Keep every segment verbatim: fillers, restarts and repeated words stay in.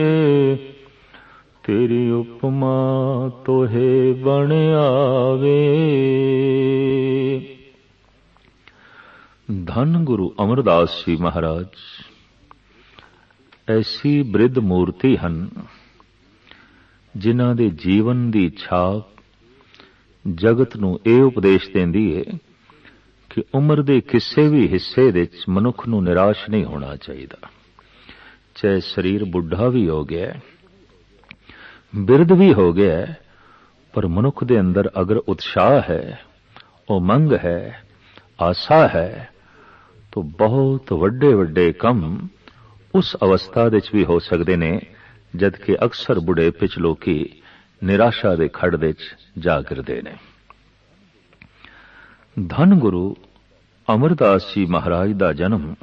तेरी उपमा तोहे बन आवे। धन गुरु अमरदास जी महाराज ऐसी बृद्ध मूर्ति हन जिन्हां दे जीवन दी छाप जगत नूं इह उपदेश देंदी है कि उम्र दे किसी भी हिस्से विच मनुख नूं निराश नहीं होना चाहिए। चाहे शरीर बुढ़ा भी हो गया है, बिरध भी हो गया है, पर मनुख दे अंदर अगर उत्साह है, उमंग है, आशा है, तो बहुत वड्डे वड्डे कम उस अवस्था विच भी हो सकते ने जबकि अक्सर बुढ़ेपे च लोकी निराशा दे खड़ विच जा गिरदे ने। धन गुरु अमरदास जी महाराज दा जन्म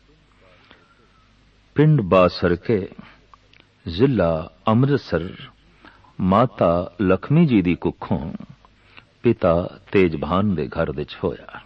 पिंड बासरके जिला अमृतसर माता लक्ष्मी जी दी कुखों पिता तेजभान दे घर विच होया।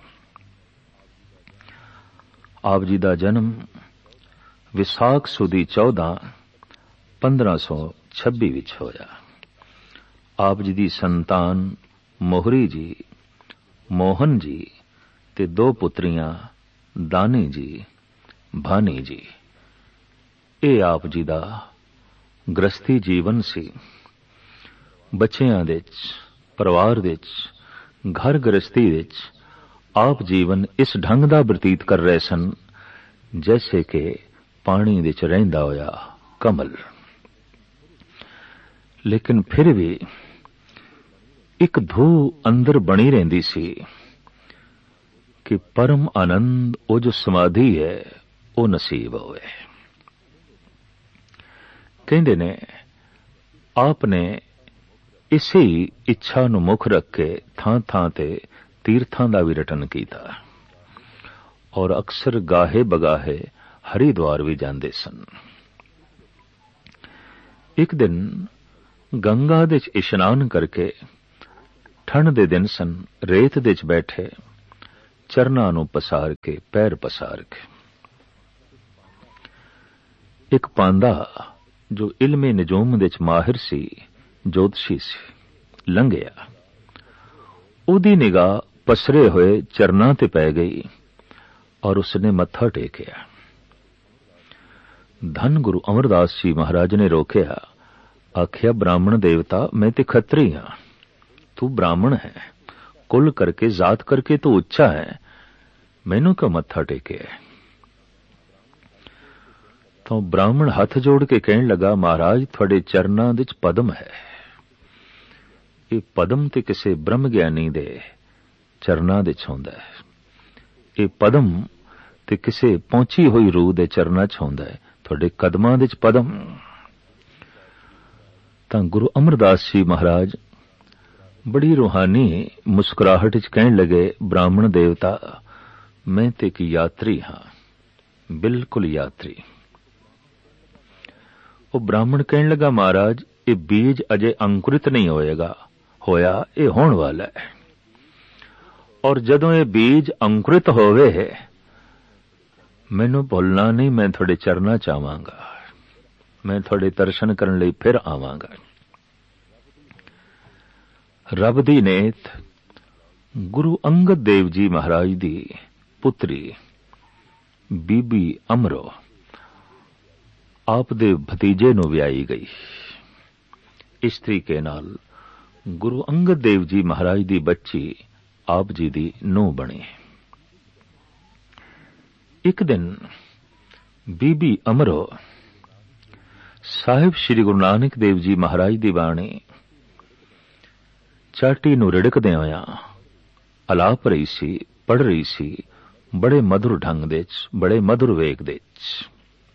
आप जी दा जन्म विसाख सुदी चौदह पंद्रह सौ छब्बी विच होया। आप जी दी संतान मोहरी जी, मोहन जी ते दो पुत्रियां दानी जी, भानी जी। ये आप जी दा गृहस्थी जीवन सी। बच्चियां विच, परिवार विच, घर गृहस्थी विच आप जीवन इस ढंग दा बतीत कर रहे सन जैसे कि पानी विच रहिंदा होया कमल। लेकिन फिर भी एक धू अंदर बनी रहिंदी सी कि परम आनंद वो जो समाधि है वो नसीब होवे। कहंदे ने आपने इसी इच्छा नूं मुख रख के थां थां ते तीर्थां दा भी रटन कीता और अक्सर गाहे बगाहे हरिद्वार भी जांदे सन। एक दिन गंगा दे च इशनान करके ठंड दे दिन सन, रेत दे च बैठे चरना नूं पसार के पैर पसार के एक पांदा जो इल्मे नजूम दे च माहिर सी, ज्योतिषी सी, लंघिया। उदी निगाह पसरे हुए चरना ते पै गई और उसने मत्था टेकिया। धन गुरु अमरदास जी महाराज ने रोकया, आखिया ब्राह्मण देवता मैं ते खत्री हां, तू ब्राह्मण है, कुल करके जात करके तू उच्चा है, मैनू क्यों मत्था टेके है? तो ब्राह्मण हाथ जोड़ के कहने लगा, महाराज थोड़े चरना विच पद्म है। ये पद्म ते किसे ब्रह्म ज्ञानी दे चरना विच हुंदा है। ये पद्म ते किसे पहुंची हुई रूह दे चरना च हुंदा है। थोड़े कदमां विच पद्म। तां गुरु अमरदास जी महाराज बड़ी रूहानी मुस्कुराहट च कहने लगे, ब्राह्मण देवता मैं ते एक यात्री हां, बिल्कुल यात्री। वो ब्राह्मण कहने लगा, महाराज ये बीज अजे अंकुरित नहीं होएगा, होया ये होने वाला है, और जदों ये बीज अंकुरित होवे मैनू भुलना नहीं, मैं थोड़े चरना चाहांगा, मैं थोड़े दर्शन करने लई फिर आवांगा। रब दी नेत गुरु अंगद देव जी महाराज दी पुत्री बीबी अमरो आप दे भतीजे नूं विआई गई। इस तरीके नाल गुरु अंगद देव जी महाराज दी बच्ची आप जी दी नूंह बनी। एक दिन बीबी अमरो साहिब श्री गुरु नानक देव जी महाराज दी बाणी चाटी नूं रिड़कदे होया अलाप रही सी, पढ़ रही सी, बड़े मधुर ढंग दे च, बड़े मधुर वेग दे च।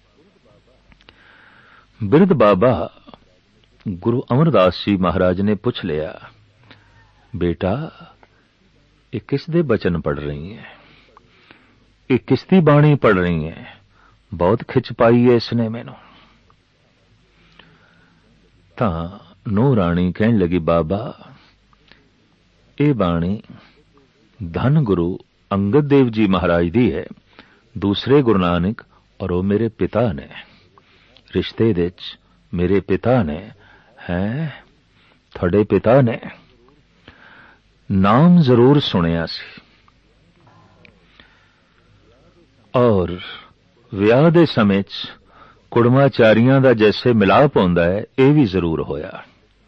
बिरध बाबा गुरु अमरदास जी महाराज ने पूछ लिया, बेटा ये किस दे बचन पढ़ रही है, ये किसदी बाणी पढ़ रही है? बहुत खिच पाई है इसने मैनू। तां नूं राणी कहन लगी, बाबा ये बाणी धन गुरु अंगद देव जी महाराज दी है, दूसरे गुरु नानक और वो मेरे पिता ने, रिश्ते दे च मेरे पिता ने। हैं थोड़े पिता ने? नाम जरूर सुनिया सी, और ਵਿਆਹ ਦੇ ਸਮੇਂ 'ਚ ਕੁੜਮਾਚਾਰੀਆਂ ਦਾ ਜੈਸੇ ਮਿਲਾਪ ਹੁੰਦਾ ਹੈ ਇਹ ਵੀ ਜ਼ਰੂਰ ਹੋਇਆ,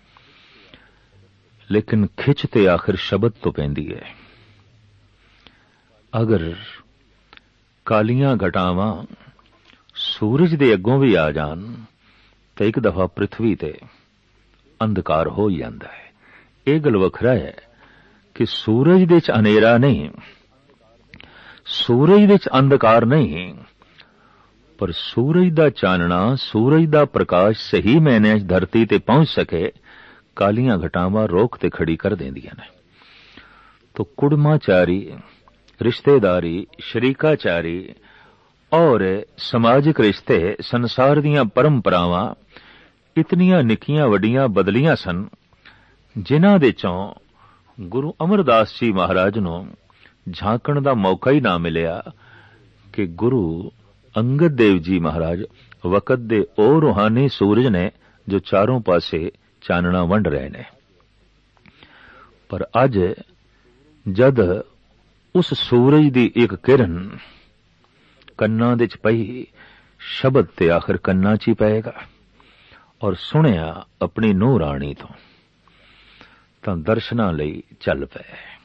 ਲੇਕਿਨ ਖਿੱਚ ਤੇ ਆਖਿਰ ਸ਼ਬਦ ਤੋਂ ਪੈਂਦੀ ਹੈ। ਅਗਰ ਕਾਲੀਆਂ ਘਟਾਵਾਂ ਸੂਰਜ ਦੇ ਅੱਗੋਂ ਵੀ ਆ ਜਾਣ ਤਾਂ ਇੱਕ ਦਫਾ ਪ੍ਰਿਥਵੀ ਤੇ ਅੰਧਕਾਰ ਹੋ ਹੀ ਜਾਂਦਾ ਹੈ। ਇਹ ਗੱਲ ਵੱਖਰਾ ਹੈ ਕਿ ਸੂਰਜ ਦੇ 'ਚ ਹਨੇਰਾ ਨਹੀਂ, ਸੂਰਜ ਦੇ 'ਚ ਅੰਧਕਾਰ ਨਹੀਂ, ਪਰ ਸੂਰਜ ਦਾ ਚਾਨਣਾ, ਸੂਰਜ ਦਾ ਪ੍ਰਕਾਸ਼ ਸਹੀ ਮਾਇਨਿਆਂ 'ਚ ਧਰਤੀ ਤੇ ਪਹੁੰਚ ਸਕੇ, ਕਾਲੀਆਂ ਘਟਾਵਾਂ ਰੋਕ ਤੇ ਖੜੀ ਕਰ ਦਿੰਦੀਆਂ ਨੇ। तो कुड़माचारी, रिश्तेदारी, शरीकाचारी और समाजिक रिश्ते, संसार दीयां परंपरावां इतनियां निक्कियां वड्डियां बदलियां सन, जिन्हां दे चों गुरु अमरदास जी महाराज नूं झांकण दा मौका ही ना मिलिया कि गुरु अंगद देव जी महाराज वक़्त दे ओ रूहानी सूरज ने जो चारों पासे चानना वंड रहे ने। पर अज जद उस सूरज दी एक किरण कन्ना दे च पई, शब्द ते आखिर कन्ना च ही पएगा, और सुनिया अपनी नूह राणी तो तां दर्शनां लई चल पे।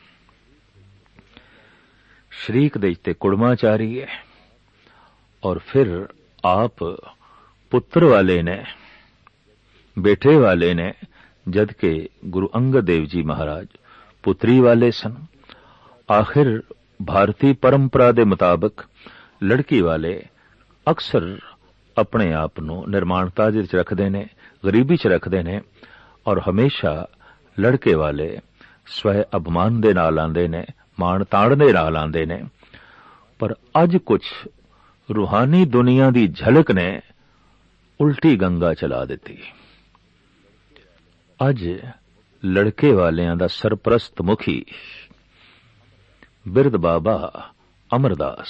शरीक दे ते कुड़माचारी है, और फिर आप पुत्र वाले ने, बेटे वाले ने, जबकि गुरु अंगद देव जी महाराज पुत्री वाले सन। आखिर भारतीय परंपरा दे मुताबिक लड़की वाले अक्सर अपने आप नूं निर्माणता दे विच रखदे ने, गरीबी च रखदे ने, और हमेशा लड़के वाले स्वय अभिमान दे नाल आंदे ने, मान ताण दे नाल आंदे ने। पर अज कुछ रूहानी दुनिया दी झलक ने उल्टी गंगा चला दी। अज लड़के वालियां दा सरप्रस्त मुखी बिरद बाबा अमरदास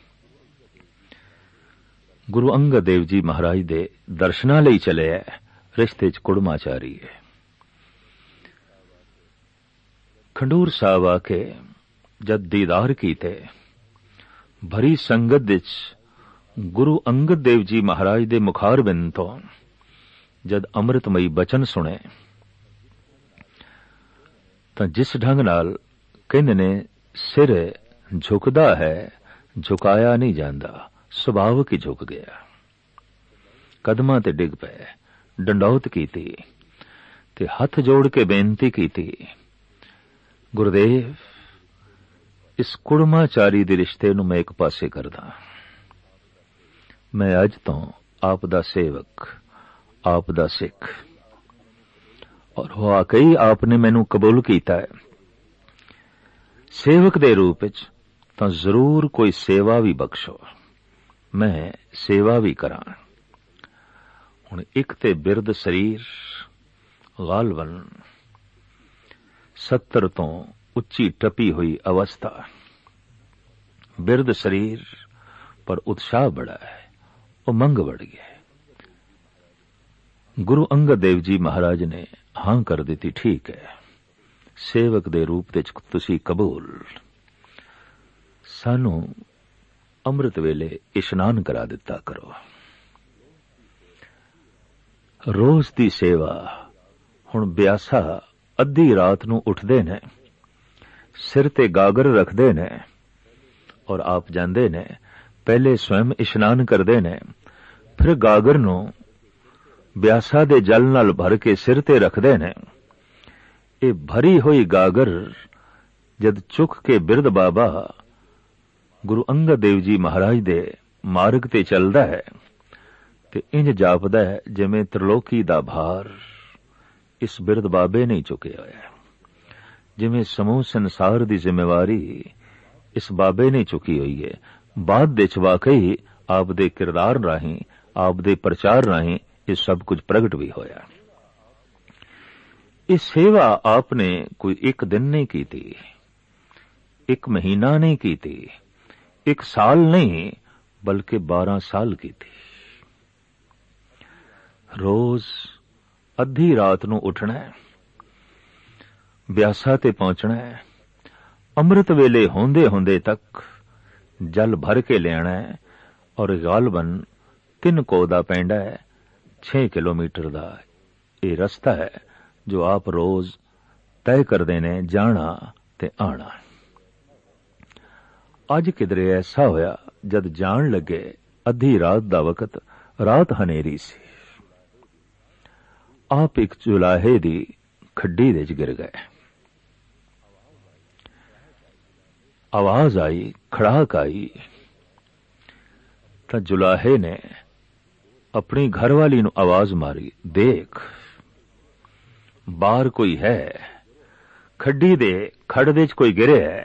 गुरु अंगद देव जी महाराज दे दर्शनां लई चले है, रिश्ते च कुड़माचारी है। खंडूर साहब आके जद दीदार कीते, भरी संगत विच गुरु अंगद देव जी महाराज दे मुखारबिंद तो जद अमृतमई बचन सुने, तां जिस ढंग नाल कहंदे ने सिर झुकदा है, झुकाया नहीं जांदा, सुभावक ही झुक गया। कदमां ते डिग पे, डंडौत कीती ते हथ जोड़ के बेनती कीती, गुरुदेव इस कुड़माचारी दे रिश्ते नूं मैं एक पासे करदा। मैं अज तो आप दा सेवक, आप दा सिख, और वाकई आपने मैनू कबूल कीता है। सेवक दे रूप विच तां जरूर कोई सेवा भी बख्शो, मैं सेवा भी करां। हुण एक ते बिरद शरीर, गालवन सत्तर तो उच्ची टपी हुई अवस्था, बिरद शरीर पर उत्साह बड़ा है, उमंग बढ़ गया है। गुरु अंगद देव जी महाराज ने हां कर दी, ठीक है, सेवक दे रूप विच तुसी कबूल, सानू अमृत वेले इशनान करा दिता करो। रोज दी सेवा हुण ब्यासा अद्धी रात नू उठदे ने, सिर ते गागर रखदे ने, और आप जांदे ने, पहले स्वयं इशनान करदे ने, फिर गागर नू ब्यासा दे जल नाल भर के सिर ते रखदे ने। ए भरी हुई गागर जद चुक के बिरद बाबा गुरु अंगद देव जी महाराज दे मार्ग ते चलदा है ते इंज जापदा है जिवें त्रिलोकी दा भार इस बिरद बाबे नहीं चुकिया होया, जिवें समूह संसार दी जिम्मेवारी इस बाबे ने चुकी हुई है। बाद दे च वाकई आप दे किरदार राहीं, आप दे प्रचार राहीं ये सब कुछ प्रगट भी होया। इस सेवा आपने कोई एक दिन नहीं की थी, एक महीना नहीं की थी, एक साल नहीं, बल्कि बारह साल की थी। रोज अद्धी रात नूं उठना है, ब्यासा ते पहुंचना है, अमृत वेले होंदे होंदे तक जल भर के लियाना है और गालबन तीन को दा पैंडा है, छे किलोमीटर दा ये रस्ता है जो आप रोज तय करदे ने जाना ते आना। अज किधरे ऐसा होया जद जान लगे अद्धी रात दा वक्त, रात हनेरी सी। आप एक जुलाहे दी खड्डी दे च गिर गए। आवाज आई, खड़ाक आई तो जुलाहे ने अपनी घरवाली नूं आवाज मारी, देख बाहर कोई है, खड्डी दे खड़ दे च कोई गिरे है।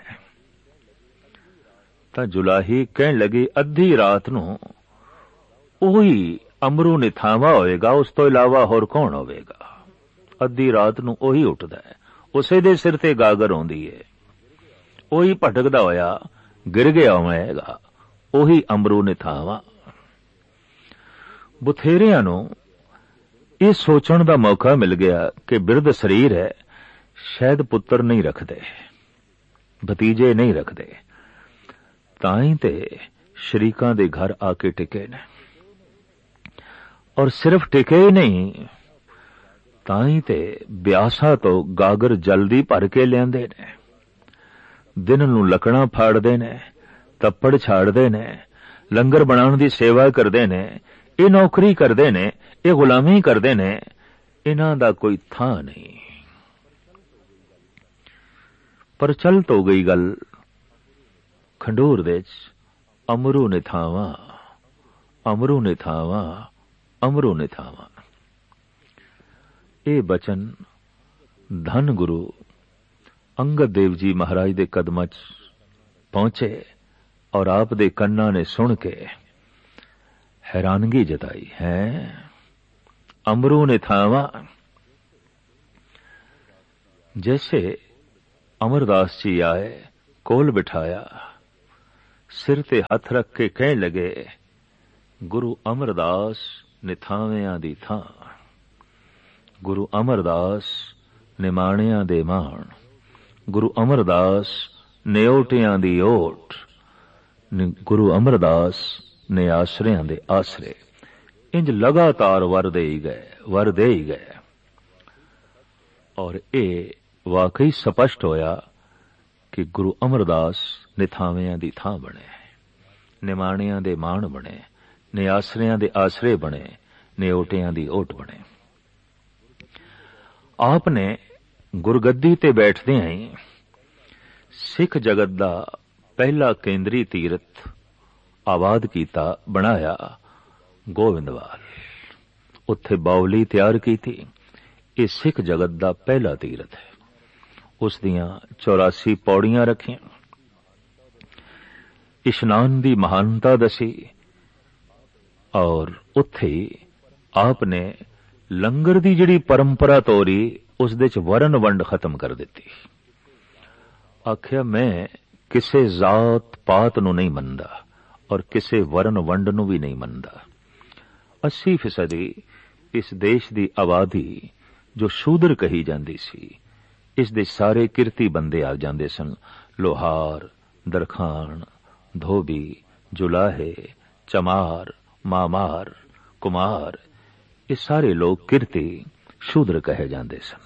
तो जुलाही कहन लगी, अद्धी रात नूं ओही अमरू निथावा होएगा, उस तो इलावा होर कौन होवेगा। अद्धी रात नूं ओही उठदा है, उसे दे सिर ते गागर आउंदी है, ओही भटकदा होया गिर गया होवेगा, ओही अमरू निथावा। बथेरियां नूं इह सोचण दा मौका मिल गया कि बिरध शरीर है, शायद पुत्र नहीं रखदे, भतीजे नहीं रखदे, ताई ते शरीकां दे घर आके टिके ने। और सिर्फ टिके ही नहीं, ताई ते ब्यासा तो गागर जल्दी भर के लियांदे ने, दिन नूं लकड़ां फाड़दे ने, तप्पड़ छाड़दे ने, लंगर बनाउण दी सेवा करदे ने, ये नौकरी करदे ने, ये गुलामी करदे ने, इन्हां दा कोई थां नहीं। पर चल तो गई गल खंडूर दे च, अमरू निथावा, अमरू निथावा, अमरू निथावा। ये बचन धन गुरु अंगद देव जी महाराज दे कदमां च पहुंचे और आप दे कन्ना ने सुन के हैरानगी जताई है। अमरू निथावा, जैसे अमरदास जी आए, कोल बिठाया, सिर ते हथ रख के कहने लगे, गुरु अमरदास निथावियां दी थां, गुरु अमरदास निमाणियां दे माण, गुरु अमरदास निओटियां दी ओट, गुरु अमरदास ने आसरियां दे आसरे। इंज लगातार वर दे ही गए, वर दे ही गए। और ये वाकई स्पष्ट होया कि गुरु अमरदास निथावियां दी थां बने, निमाणियां दे माण बने, निआसरियां दे आसरे बने, निओटियां दी ओट बने। आपने गुरगद्दी ते बैठदे ही सिख जगत दा पहला केंद्री तीरथ आबाद कीता, बनाया गोविंदवाल। उत्थे बावली तैयार की थी। ये सिख जगत दा पहला तीरथ है। उस दियां चौरासी पौड़ियां रखियां, इशनान दी महानता दसी और उत्थे आपने लंगर दी जिहड़ी परंपरा तोरी उस दे च वरन वंड खत्म कर दिती। आखिया मैं किसे जात पात नूं नहीं मनदा और किसे वरन वंड नूं भी नहीं मनदा। अस्सी फीसदी इस देश दी आबादी जो शूदर कही जांदी सी, इस दे सारे किरती बंदे आ जांदे सन। लोहार, दरखान, धोबी, जुलाहे, चमार, मामार, कुमार, ये सारे लोग किरती शूद्र कहे जांदे सन।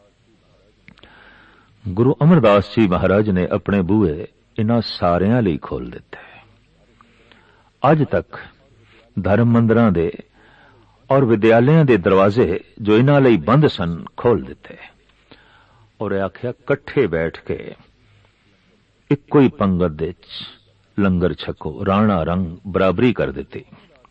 गुरु अमरदास जी महाराज ने अपने बूहे इन्हां सारियां लई खोल दिते। अज तक धर्म मंदिरां दे और विद्यालयां दे दरवाजे जो इन्हां लई बंद सन खोल दिते और आख्या कट्ठे बैठ के इक्को ही पंगत दे लंगर छको, राणा रंग बराबरी कर दिती।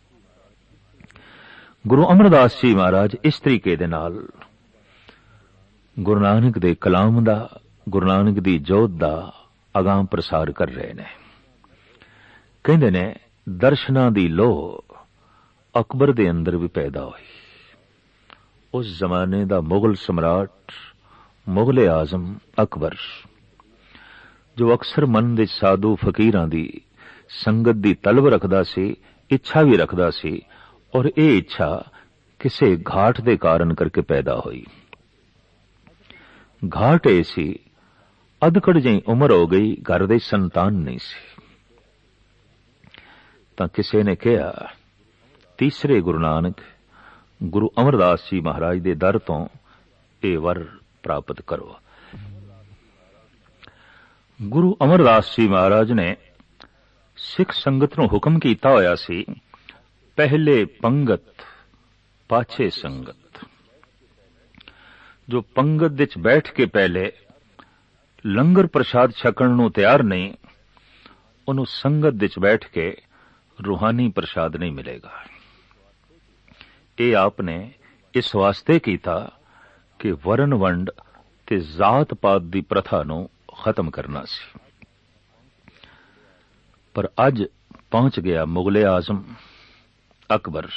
गुरु अमरदास जी महाराज इस तरीके दे नाल गुरु नानक दे कलाम दा, गुरु नानक दी जोत दा अगां प्रसार कर रहे ने। कहंदे ने दर्शनां दी लोह अकबर दे अंदर भी पैदा हुई। उस जमाने दा मुगल सम्राट, मुगले आजम अकबर, जो अक्सर मन दे साधु फकीरां दी संगत दी तलब रखदा सी, इच्छा भी रखदा सी और ये इच्छा ਕਿਸੇ ਘਾਟ ਦੇ ਕਾਰਨ ਕਰਕੇ ਪੈਦਾ ਹੋਈ। ਘਾਟ ਇਹ ਸੀ, ਅਧਕੜ ਜਿਹੀ ਉਮਰ ਹੋ ਗਈ, ਘਰ ਦੇ ਸੰਤਾਨ ਨਹੀਂ ਸੀ। ਤਾਂ ਕਿਸੇ ਨੇ ਕਿਹਾ, ਤੀਸਰੇ ਗੁਰੂ ਨਾਨਕ ਗੁਰੂ ਅਮਰਦਾਸ ਜੀ ਮਹਾਰਾਜ ਦੇ ਦਰ ਤੋਂ ਇਹ ਵਰ ਪ੍ਰਾਪਤ ਕਰੋ। ਗੁਰੂ ਅਮਰਦਾਸ ਜੀ ਮਹਾਰਾਜ ਨੇ ਸਿੱਖ ਸੰਗਤ ਨੂੰ ਹੁਕਮ ਕੀਤਾ ਹੋਇਆ ਸੀ, ਪਹਿਲੇ ਪੰਗਤ ਪਾਛੇ ਸੰਗਤ। ਜੋ ਪੰਗਤ ਵਿੱਚ ਬੈਠ ਕੇ ਪਹਿਲੇ ਲੰਗਰ ਪ੍ਰਸ਼ਾਦ ਛਕਣ ਨੂੰ ਤਿਆਰ ਨਹੀਂ, ਉਹਨੂੰ ਸੰਗਤ ਵਿੱਚ ਬੈਠ ਕੇ ਰੂਹਾਨੀ ਪ੍ਰਸ਼ਾਦ ਨਹੀਂ ਮਿਲੇਗਾ। ਇਹ ਆਪ ਨੇ ਇਸ ਵਾਸਤੇ ਕੀਤਾ ਕਿ ਵਰਨ ਵੰਡ ਤੇ ਜ਼ਾਤ ਪਾਤ ਦੀ ਪ੍ਰਥਾ ਨੂੰ ਖਤਮ ਕਰਨਾ ਸੀ। ਪਰ ਅੱਜ ਪਹੁੰਚ ਗਿਆ ਮੁਗਲੇ ਆਜ਼ਮ ਅਕਬਰ,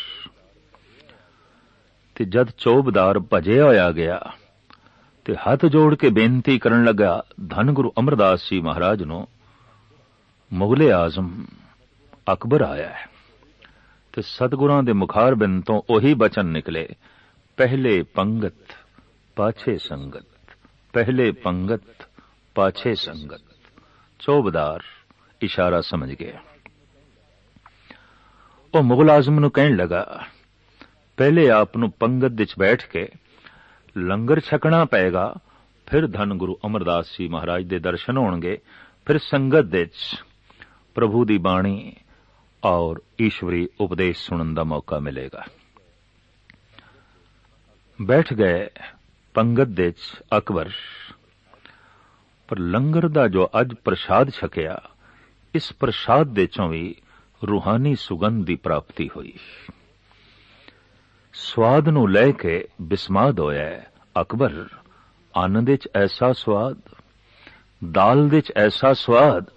ਤੇ ਜਦ ਚੌਬਦਾਰ ਭਜਿਆ ਹੋਇਆ ਗਿਆ ਤੇ ਹੱਥ ਜੋੜ ਕੇ ਬੇਨਤੀ ਕਰਨ ਲੱਗਾ, ਧੰਨ ਗੁਰੂ ਅਮਰਦਾਸ ਜੀ ਮਹਾਰਾਜ ਨੂੰ ਮੁਗਲੇ ਆਜ਼ਮ ਅਕਬਰ ਆਇਆ ਹੈ। ਤੇ ਸਤਿਗੁਰਾਂ ਦੇ ਮੁਖਾਰ ਬਿੰਦ ਤੋਂ ਉਹੀ ਬਚਨ ਨਿਕਲੇ, ਪਹਿਲੇ ਪੰਗਤ ਪਾਛੇ ਸੰਗਤ, ਪਹਿਲੇ ਪੰਗਤ ਪਾਛੇ ਸੰਗਤ। ਚੌਬਦਾਰ ਇਸ਼ਾਰਾ ਸਮਝ ਗਿਆ। ਉਹ ਮੁਗਲ ਆਜ਼ਮ ਨੂੰ ਕਹਿਣ ਲੱਗਾ, ਪਹਿਲੇ ਆਪ ਨੂੰ ਪੰਗਤ ਵਿੱਚ ਬੈਠ ਕੇ ਲੰਗਰ ਛਕਣਾ ਪਏਗਾ, ਫਿਰ ਧੰਨ ਗੁਰੂ ਅਮਰਦਾਸ ਜੀ ਮਹਾਰਾਜ ਦੇ ਦਰਸ਼ਨ ਹੋਣਗੇ, ਫਿਰ ਸੰਗਤ ਵਿੱਚ ਪ੍ਰਭੂ ਦੀ ਬਾਣੀ ਔਰ ਈਸ਼ਵਰੀ ਉਪਦੇਸ਼ ਸੁਣਨ ਦਾ ਮੌਕਾ ਮਿਲੇਗਾ। ਬੈਠ ਗਏ ਪੰਗਤ ਵਿੱਚ ਅਕਬਰ। ਪਰ ਲੰਗਰ ਦਾ ਜੋ ਅੱਜ ਪ੍ਰਸ਼ਾਦ ਛਕਿਆ, ਇਸ ਪ੍ਰਸ਼ਾਦ ਦੇ ਚੋਂ ਵੀ ਰੂਹਾਨੀ ਸੁਗੰਧ ਦੀ ਪ੍ਰਾਪਤੀ ਹੋਈ। ਸਵਾਦ ਨੂੰ ਲੈ ਕੇ ਬਿਸਮਾਦ ਹੋਇਆ ਅਕਬਰ। ਆਨੰਦ ਵਿੱਚ ਐਸਾ ਸਵਾਦ, ਦਾਲ ਵਿੱਚ ਐਸਾ ਸਵਾਦ।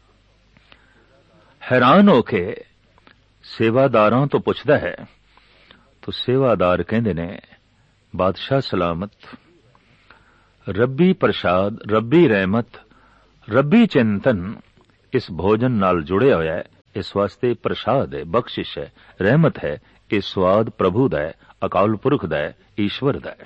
ਹੈਰਾਨ ਹੋ ਕੇ ਸੇਵਾਦਾਰਾਂ ਤੋਂ ਪੁੱਛਦਾ ਹੈ, ਤਾਂ ਸੇਵਾਦਾਰ ਕਹਿੰਦੇ ਨੇ, ਬਾਦਸ਼ਾਹ ਸਲਾਮਤ, ਰੱਬੀ ਪ੍ਰਸ਼ਾਦ, ਰੱਬੀ ਰਹਿਮਤ, ਰੱਬੀ ਚਿੰਤਨ ਇਸ ਭੋਜਨ ਨਾਲ ਜੁੜਿਆ ਹੋਇਆ ਹੈ। ਇਸ ਵਾਸਤੇ ਪ੍ਰਸ਼ਾਦ ਹੈ, ਬਖਸ਼ਿਸ਼ ਹੈ, ਰਹਿਮਤ ਹੈ। ਇਹ ਸਵਾਦ ਪ੍ਰਭੂ ਦਾ ਹੈ, ਅਕਾਲ ਪੁਰਖ ਦਾ ਹੈ, ਈਸ਼ਵਰ ਦਾ ਹੈ।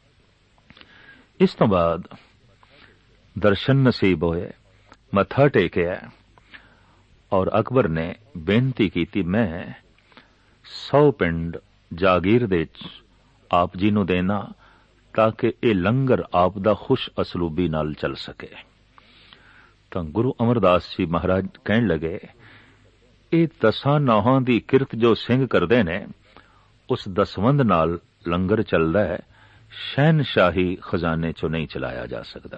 ਇਸ ਤੋਂ ਬਾਅਦ ਦਰਸ਼ਨ ਨਸੀਬ ਹੋਏ, ਮੱਥਾ ਟੇਕਿਆ ਔਰ ਅਕਬਰ ਨੇ ਬੇਨਤੀ ਕੀਤੀ, ਮੈਂ ਸੌ ਪਿੰਡ ਜਾਗੀਰ ਦੇ ਵਿੱਚ ਆਪ ਜੀ ਨੂੰ ਦੇਣਾ, ਤਾਂ ਕਿ ਇਹ ਲੰਗਰ ਆਪ ਦਾ ਖੁਸ਼ ਅਸਲੂਬੀ ਨਾਲ ਚੱਲ ਸਕੇ। ਤਾਂ ਗੁਰੂ ਅਮਰਦਾਸ ਜੀ ਮਹਾਰਾਜ ਕਹਿਣ ਲੱਗੇ, ਇਹ ਦਸਾਂ ਨੌਹਾਂ ਦੀ ਕਿਰਤ ਜੋ ਸਿੰਘ ਕਰਦੇ ਨੇ, ਉਸ ਦਸਵੰਧ ਨਾਲ ਲੰਗਰ ਚੱਲਦਾ ਹੈ, ਸ਼ਹਿਨਸ਼ਾਹੀ ਖਜ਼ਾਨੇ ਚੋਂ ਨਹੀਂ ਚਲਾਇਆ ਜਾ ਸਕਦਾ।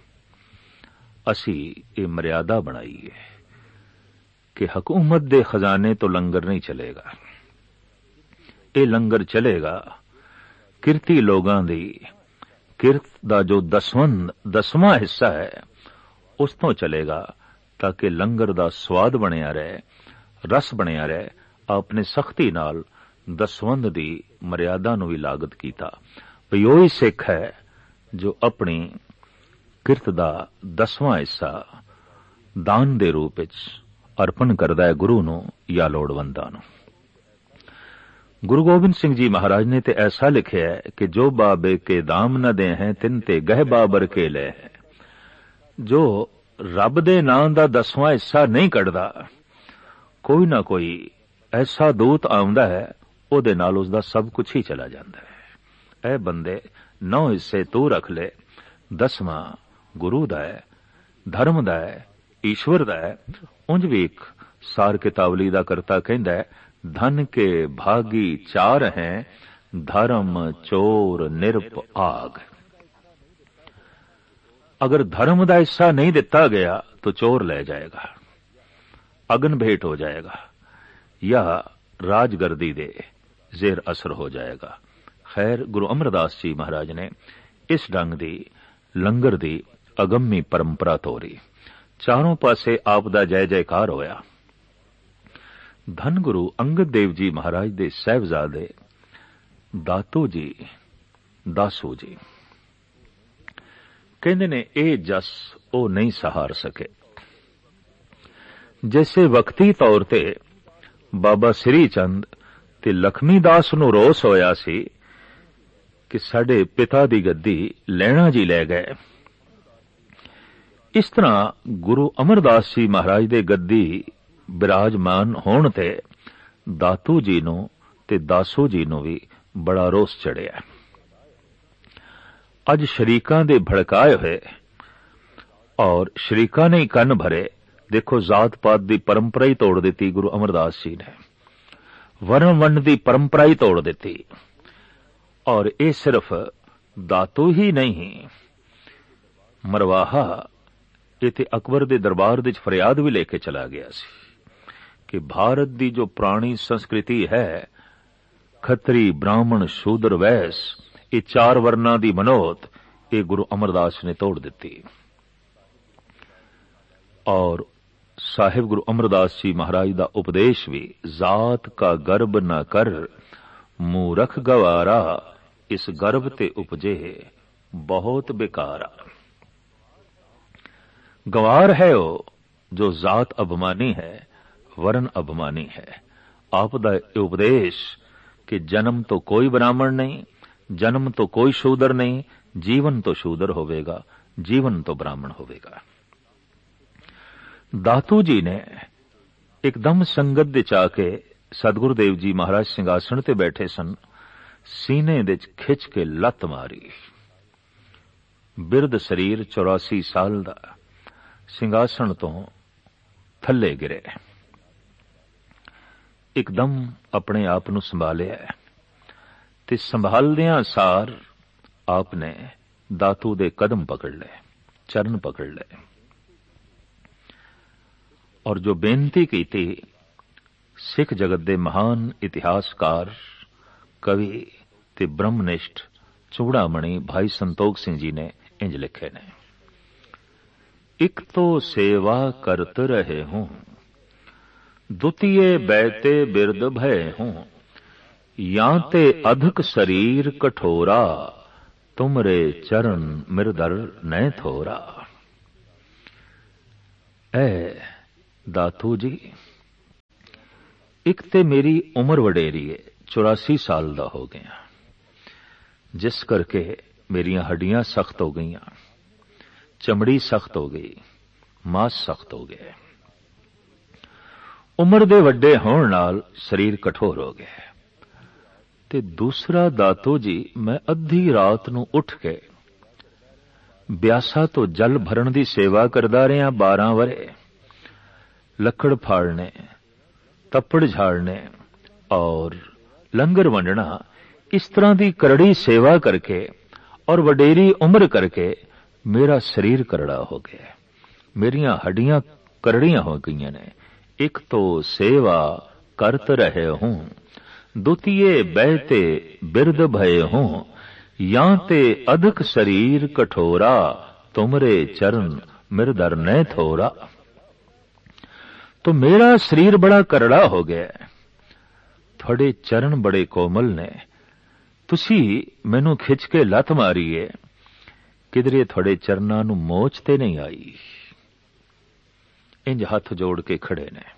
ਅਸੀਂ ਇਹ ਮਰਿਆਦਾ ਬਣਾਈ ਹੈ ਕਿ ਹਕੂਮਤ ਦੇ ਖਜ਼ਾਨੇ ਤੋਂ ਲੰਗਰ ਨਹੀਂ ਚਲੇਗਾ। ਇਹ ਲੰਗਰ ਚਲੇਗਾ ਕਿਰਤੀ ਲੋਕਾਂ ਦੀ ਕਿਰਤ ਦਾ ਜੋ ਦਸਵੰਧ ਦਸਵਾਂ ਹਿੱਸਾ ਹੈ, ਉਸ ਤੋਂ ਚਲੇਗਾ, ਤਾਂ ਕਿ ਲੰਗਰ ਦਾ ਸਵਾਦ ਬਣਿਆ ਰਹੇ, ਰਸ ਬਣਿਆ ਰਹੇ। ਆਪਨੇ ਸਖਤੀ ਨਾਲ ਦਸਵੰਧ ਦੀ ਮਰਿਆਦਾ ਨੂੰ ਵੀ ਲਾਗਤ ਕੀਤਾ। ਵੀ ਉਹੀ ਸਿੱਖ ਹੈ ਜੋ ਆਪਣੀ ਕਿਰਤ ਦਾ ਦਸਵਾਂ ਹਿੱਸਾ ਦਾਨ ਦੇ ਰੂਪ ਵਿੱਚ ਅਰਪਣ ਕਰਦਾ ਹੈ ਗੁਰੂ ਨੂੰ ਜਾਂ ਲੋੜਵੰਦਾਂ ਨੂੰ। ਗੁਰੂ ਗੋਬਿੰਦ ਸਿੰਘ ਜੀ ਮਹਾਰਾਜ ਨੇ ਤੇ ਐਸਾ ਲਿਖਿਆ ਹੈ ਕਿ ਜੋ ਬਾਬੇ ਕੇ ਦਾਮ ਨ ਦੇ ਹੈ ਤਿਨ ਤੇ ਗਹਿ ਬਾਬਰ ਕੇ ਲੈ ਹੈ। ਜੋ ਰੱਬ ਦੇ ਨਾਂ ਦਾ ਦਸਵਾਂ ਹਿੱਸਾ ਨਹੀਂ ਕੱਢਦਾ, ਕੋਈ ਨਾ ਕੋਈ ਐਸਾ ਦੂਤ ਆਉਂਦਾ ਹੈ, ਉਹਦੇ ਨਾਲ ਉਸਦਾ ਸਭ ਕੁਝ ਹੀ ਚਲਾ ਜਾਂਦਾ ਹੈ। ਇਹ ਬੰਦੇ ਨੌ ਹਿੱਸੇ ਤੂੰ ਰੱਖ ਲੈ, ਦਸਵਾਂ ਗੁਰੂ ਦਾ ਹੈ, ਧਰਮ ਦਾ ਹੈ, ਈਸ਼ਵਰ ਦਾ ਹੈ। ਉਂਝ ਵੀ ਇੱਕ ਸਾਰ ਕਿਤਾਵਲੀ ਦਾ ਕਰਤਾ ਕਹਿੰਦਾ ਹੈ, ਧਨ ਕੇ ਭਾਗੀ ਚਾਰ ਹੈ, ਧਰਮ ਚੋਰ ਨਿਰਪ ਆਗ। अगर धर्म का हिस्सा नहीं दिता गया तो चोर ले जाएगा, अगन भेंट हो जाएगा या राजगर्दी दे जेर असर हो जाएगा। खैर, गुरु अमरदास जी महाराज ने इस ढंग दी लंगर दी अगम्मी परंपरा तोरी। चारों पासे आप दा जय जयकार होया। धन गुरु अंगद देव जी महाराज दे साहिबजादे दातो जी दासू जी कहते ने ਇਹ ਜਸ ਉਹ नहीं सहार सके। जैसे वक्ती तौर ते बाबा श्री चंद ਤੇ ਲਖਮੀ ਦਾਸ ਨੂੰ ਰੋਸ ਹੋਇਆ ਸੀ ਕਿ ਸਾਡੇ ਪਿਤਾ ਦੀ ਗੱਦੀ ਲੈਣਾ ਜੀ ਲੈ ਗਏ। ਇਸ ਤਰ੍ਹਾਂ ਗੁਰੂ ਅਮਰਦਾਸ ਜੀ ਮਹਾਰਾਜ ਦੇ ਗੱਦੀ ਬਿਰਾਜਮਾਨ ਹੋਣ ਤੇ ਦਾਤੂ ਜੀ ਨੂੰ ਤੇ ਦਾਸੂ ਜੀ ਨੂੰ ਵੀ ਬੜਾ ਰੋਸ ਚੜਿਆ। ਅੱਜ ਸ਼ਰੀਕਾਂ ਦੇ ਭੜਕਾਏ ਹੋਏ ਔਰ ਸ਼ਰੀਕਾਂ ਨੇ ਹੀ ਕੰਨ ਭਰੇ। ਦੇਖੋ, ਜ਼ਾਤ ਪਾਤ ਦੀ ਪਰੰਪਰਾ ਹੀ ਤੋੜ ਦਿੱਤੀ ਗੁਰੂ ਅਮਰਦਾਸ ਜੀ ਨੇ, ਵਰਨ ਵੰਡ ਦੀ ਪਰੰਪਰਾ ਹੀ ਤੋੜ ਦਿੱਤੀ। ਔਰ ਇਹ ਸਿਰਫ ਦਾਤੂ ਹੀ ਨਹੀਂ, ਮਰਵਾਹਾ ਇਹ ਤੇ ਅਕਬਰ ਦੇ ਦਰਬਾਰ ਵਿੱਚ ਫਰਿਆਦ ਵੀ ਲੈ ਕੇ ਚਲਾ ਗਿਆ ਸੀ ਕਿ ਭਾਰਤ ਦੀ ਜੋ ਪੁਰਾਣੀ ਸੰਸਕ੍ਰਿਤੀ ਹੈ, ਖੱਤਰੀ ਬ੍ਰਾਹਮਣ ਸ਼ੂਦਰ ਵੈਸ, ਇਹ ਚਾਰ ਵਰਨਾਂ ਦੀ ਮਨੋਤ, ਇਹ ਗੁਰੂ ਅਮਰਦਾਸ ਨੇ ਤੋੜ ਦਿੱਤੀ। ਔਰ ਸਾਹਿਬ ਗੁਰੂ ਅਮਰਦਾਸ ਜੀ ਮਹਾਰਾਜ ਦਾ ਉਪਦੇਸ਼ ਵੀ, ਜ਼ਾਤ ਕਾ ਗਰਬ ਨਾ ਕਰ ਮੂਰਖ ਗਵਾਰਾ, ਇਸ ਗਰਭ ਤੇ ਉਪਜੇ ਬਹੁਤ ਬੇਕਾਰਾ। गवार है वो जो जात अभिमानी है, वर्ण अभिमानी है। आप दा उपदेश कि जन्म तो कोई ब्राह्मण नहीं, जन्म तो कोई शूदर नहीं, जीवन तो शूदर होवेगा, जीवन तो ब्राह्मण होवेगा। दातू जी ने एकदम संगत दे चाके सतगुरुदेव जी महाराज सिंघासन ते बैठे सन, सीने दे खिच के लत मारी। बिरद शरीर चौरासी साल दा ਸਿੰਘਾਸਣ ਤੋਂ ਥੱਲੇ ਗਿਰੇ। ਇੱਕਦਮ ਆਪਣੇ ਆਪ ਨੂੰ ਸੰਭਾਲਿਆ ਤੇ ਸੰਭਾਲਦਿਆਂ ਸਾਰ ਆਪ ਨੇ ਦਾਤੂ ਦੇ ਕਦਮ ਪਕੜ ਲਏ, ਚਰਨ ਪਕੜ ਲਏ ਔਰ ਜੋ ਬੇਨਤੀ ਕੀਤੀ, ਸਿੱਖ ਜਗਤ ਦੇ ਮਹਾਨ ਇਤਿਹਾਸਕਾਰ, ਕਵੀ ਤੇ ਬ੍ਰਹਮਨਿਸ਼ਟ ਚੂੜਾਮਣੀ ਭਾਈ ਸੰਤੋਖ ਸਿੰਘ ਜੀ ਨੇ ਇੰਜ ਲਿਖੇ ਨੇ। एक तो सेवा करत रहे हूं, द्वितीय बैते बिरद भय हूं, या ते अधिक शरीर कठोरा, तुमरे चरण मिरदर न थोरा। ऐ दातू जी, एक ते मेरी उम्र वडेरी है, चौरासी साल दा हो गया, जिस करके मेरियां हड्डियां सख्त हो गईयां, चमड़ी सख्त हो गई, मांस सख्त हो गए। उम्र दे वड्डे होण नाल शरीर कठोर हो गए। ते दूसरा दातो जी, मैं अद्धी रात नूं उठ के ब्यासा तो जल भरण दी सेवा करदा रहा बारह वरे। लकड़ फाड़ने, तप्पड़ झाड़ने और लंगर वंडना, इस तरह की करड़ी सेवा करके और वडेरी उम्र करके मेरा शरीर करड़ा हो गया, मेरियां हड्डियां करड़ियां हो गई ने। एक तो सेवा करत रहे हूं, द्वितीय बैते बिरद भय हूं, या ते अधिक शरीर कठोरा, तुमरे चरण मिरदर न थोरा। तो मेरा शरीर बड़ा करड़ा हो गया, थोड़े चरण बड़े कोमल ने, तुसी मैनू खिच के लत मारी है, किधरे थोड़े चरना नू मोच ते नहीं आई। इंज हथ जोड़ के खड़े ने।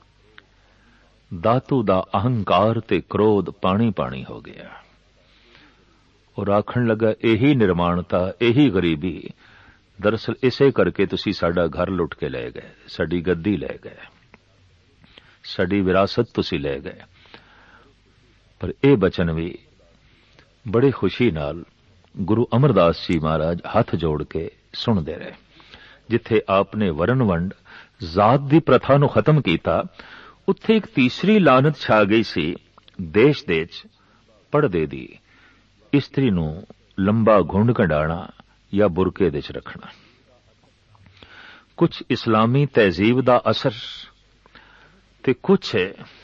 दातू दा अहंकार ते क्रोध पानी पानी हो गया और आखण लगा, यही निर्माणता, यही गरीबी, दरअसल इसे करके तुसी साडा घर लुट के ले गए, साडी गद्दी ले गए, साडी विरासत तुसी ले गए। पर यह बचन भी बड़े खुशी नाल गुरु अमरदास जी महाराज हथ जोड़ के सुनते रहे। जिथे आपने वरण वंड, जात की प्रथा नूं खत्म किया, उत्थे एक तीसरी लानत छा गई सी, देश देश पड़दे दी, इस्त्री नूं लंबा घुंड कंडाणा या बुरके दे च रखना। कुछ इस्लामी तहजीब दा असर ते कुछ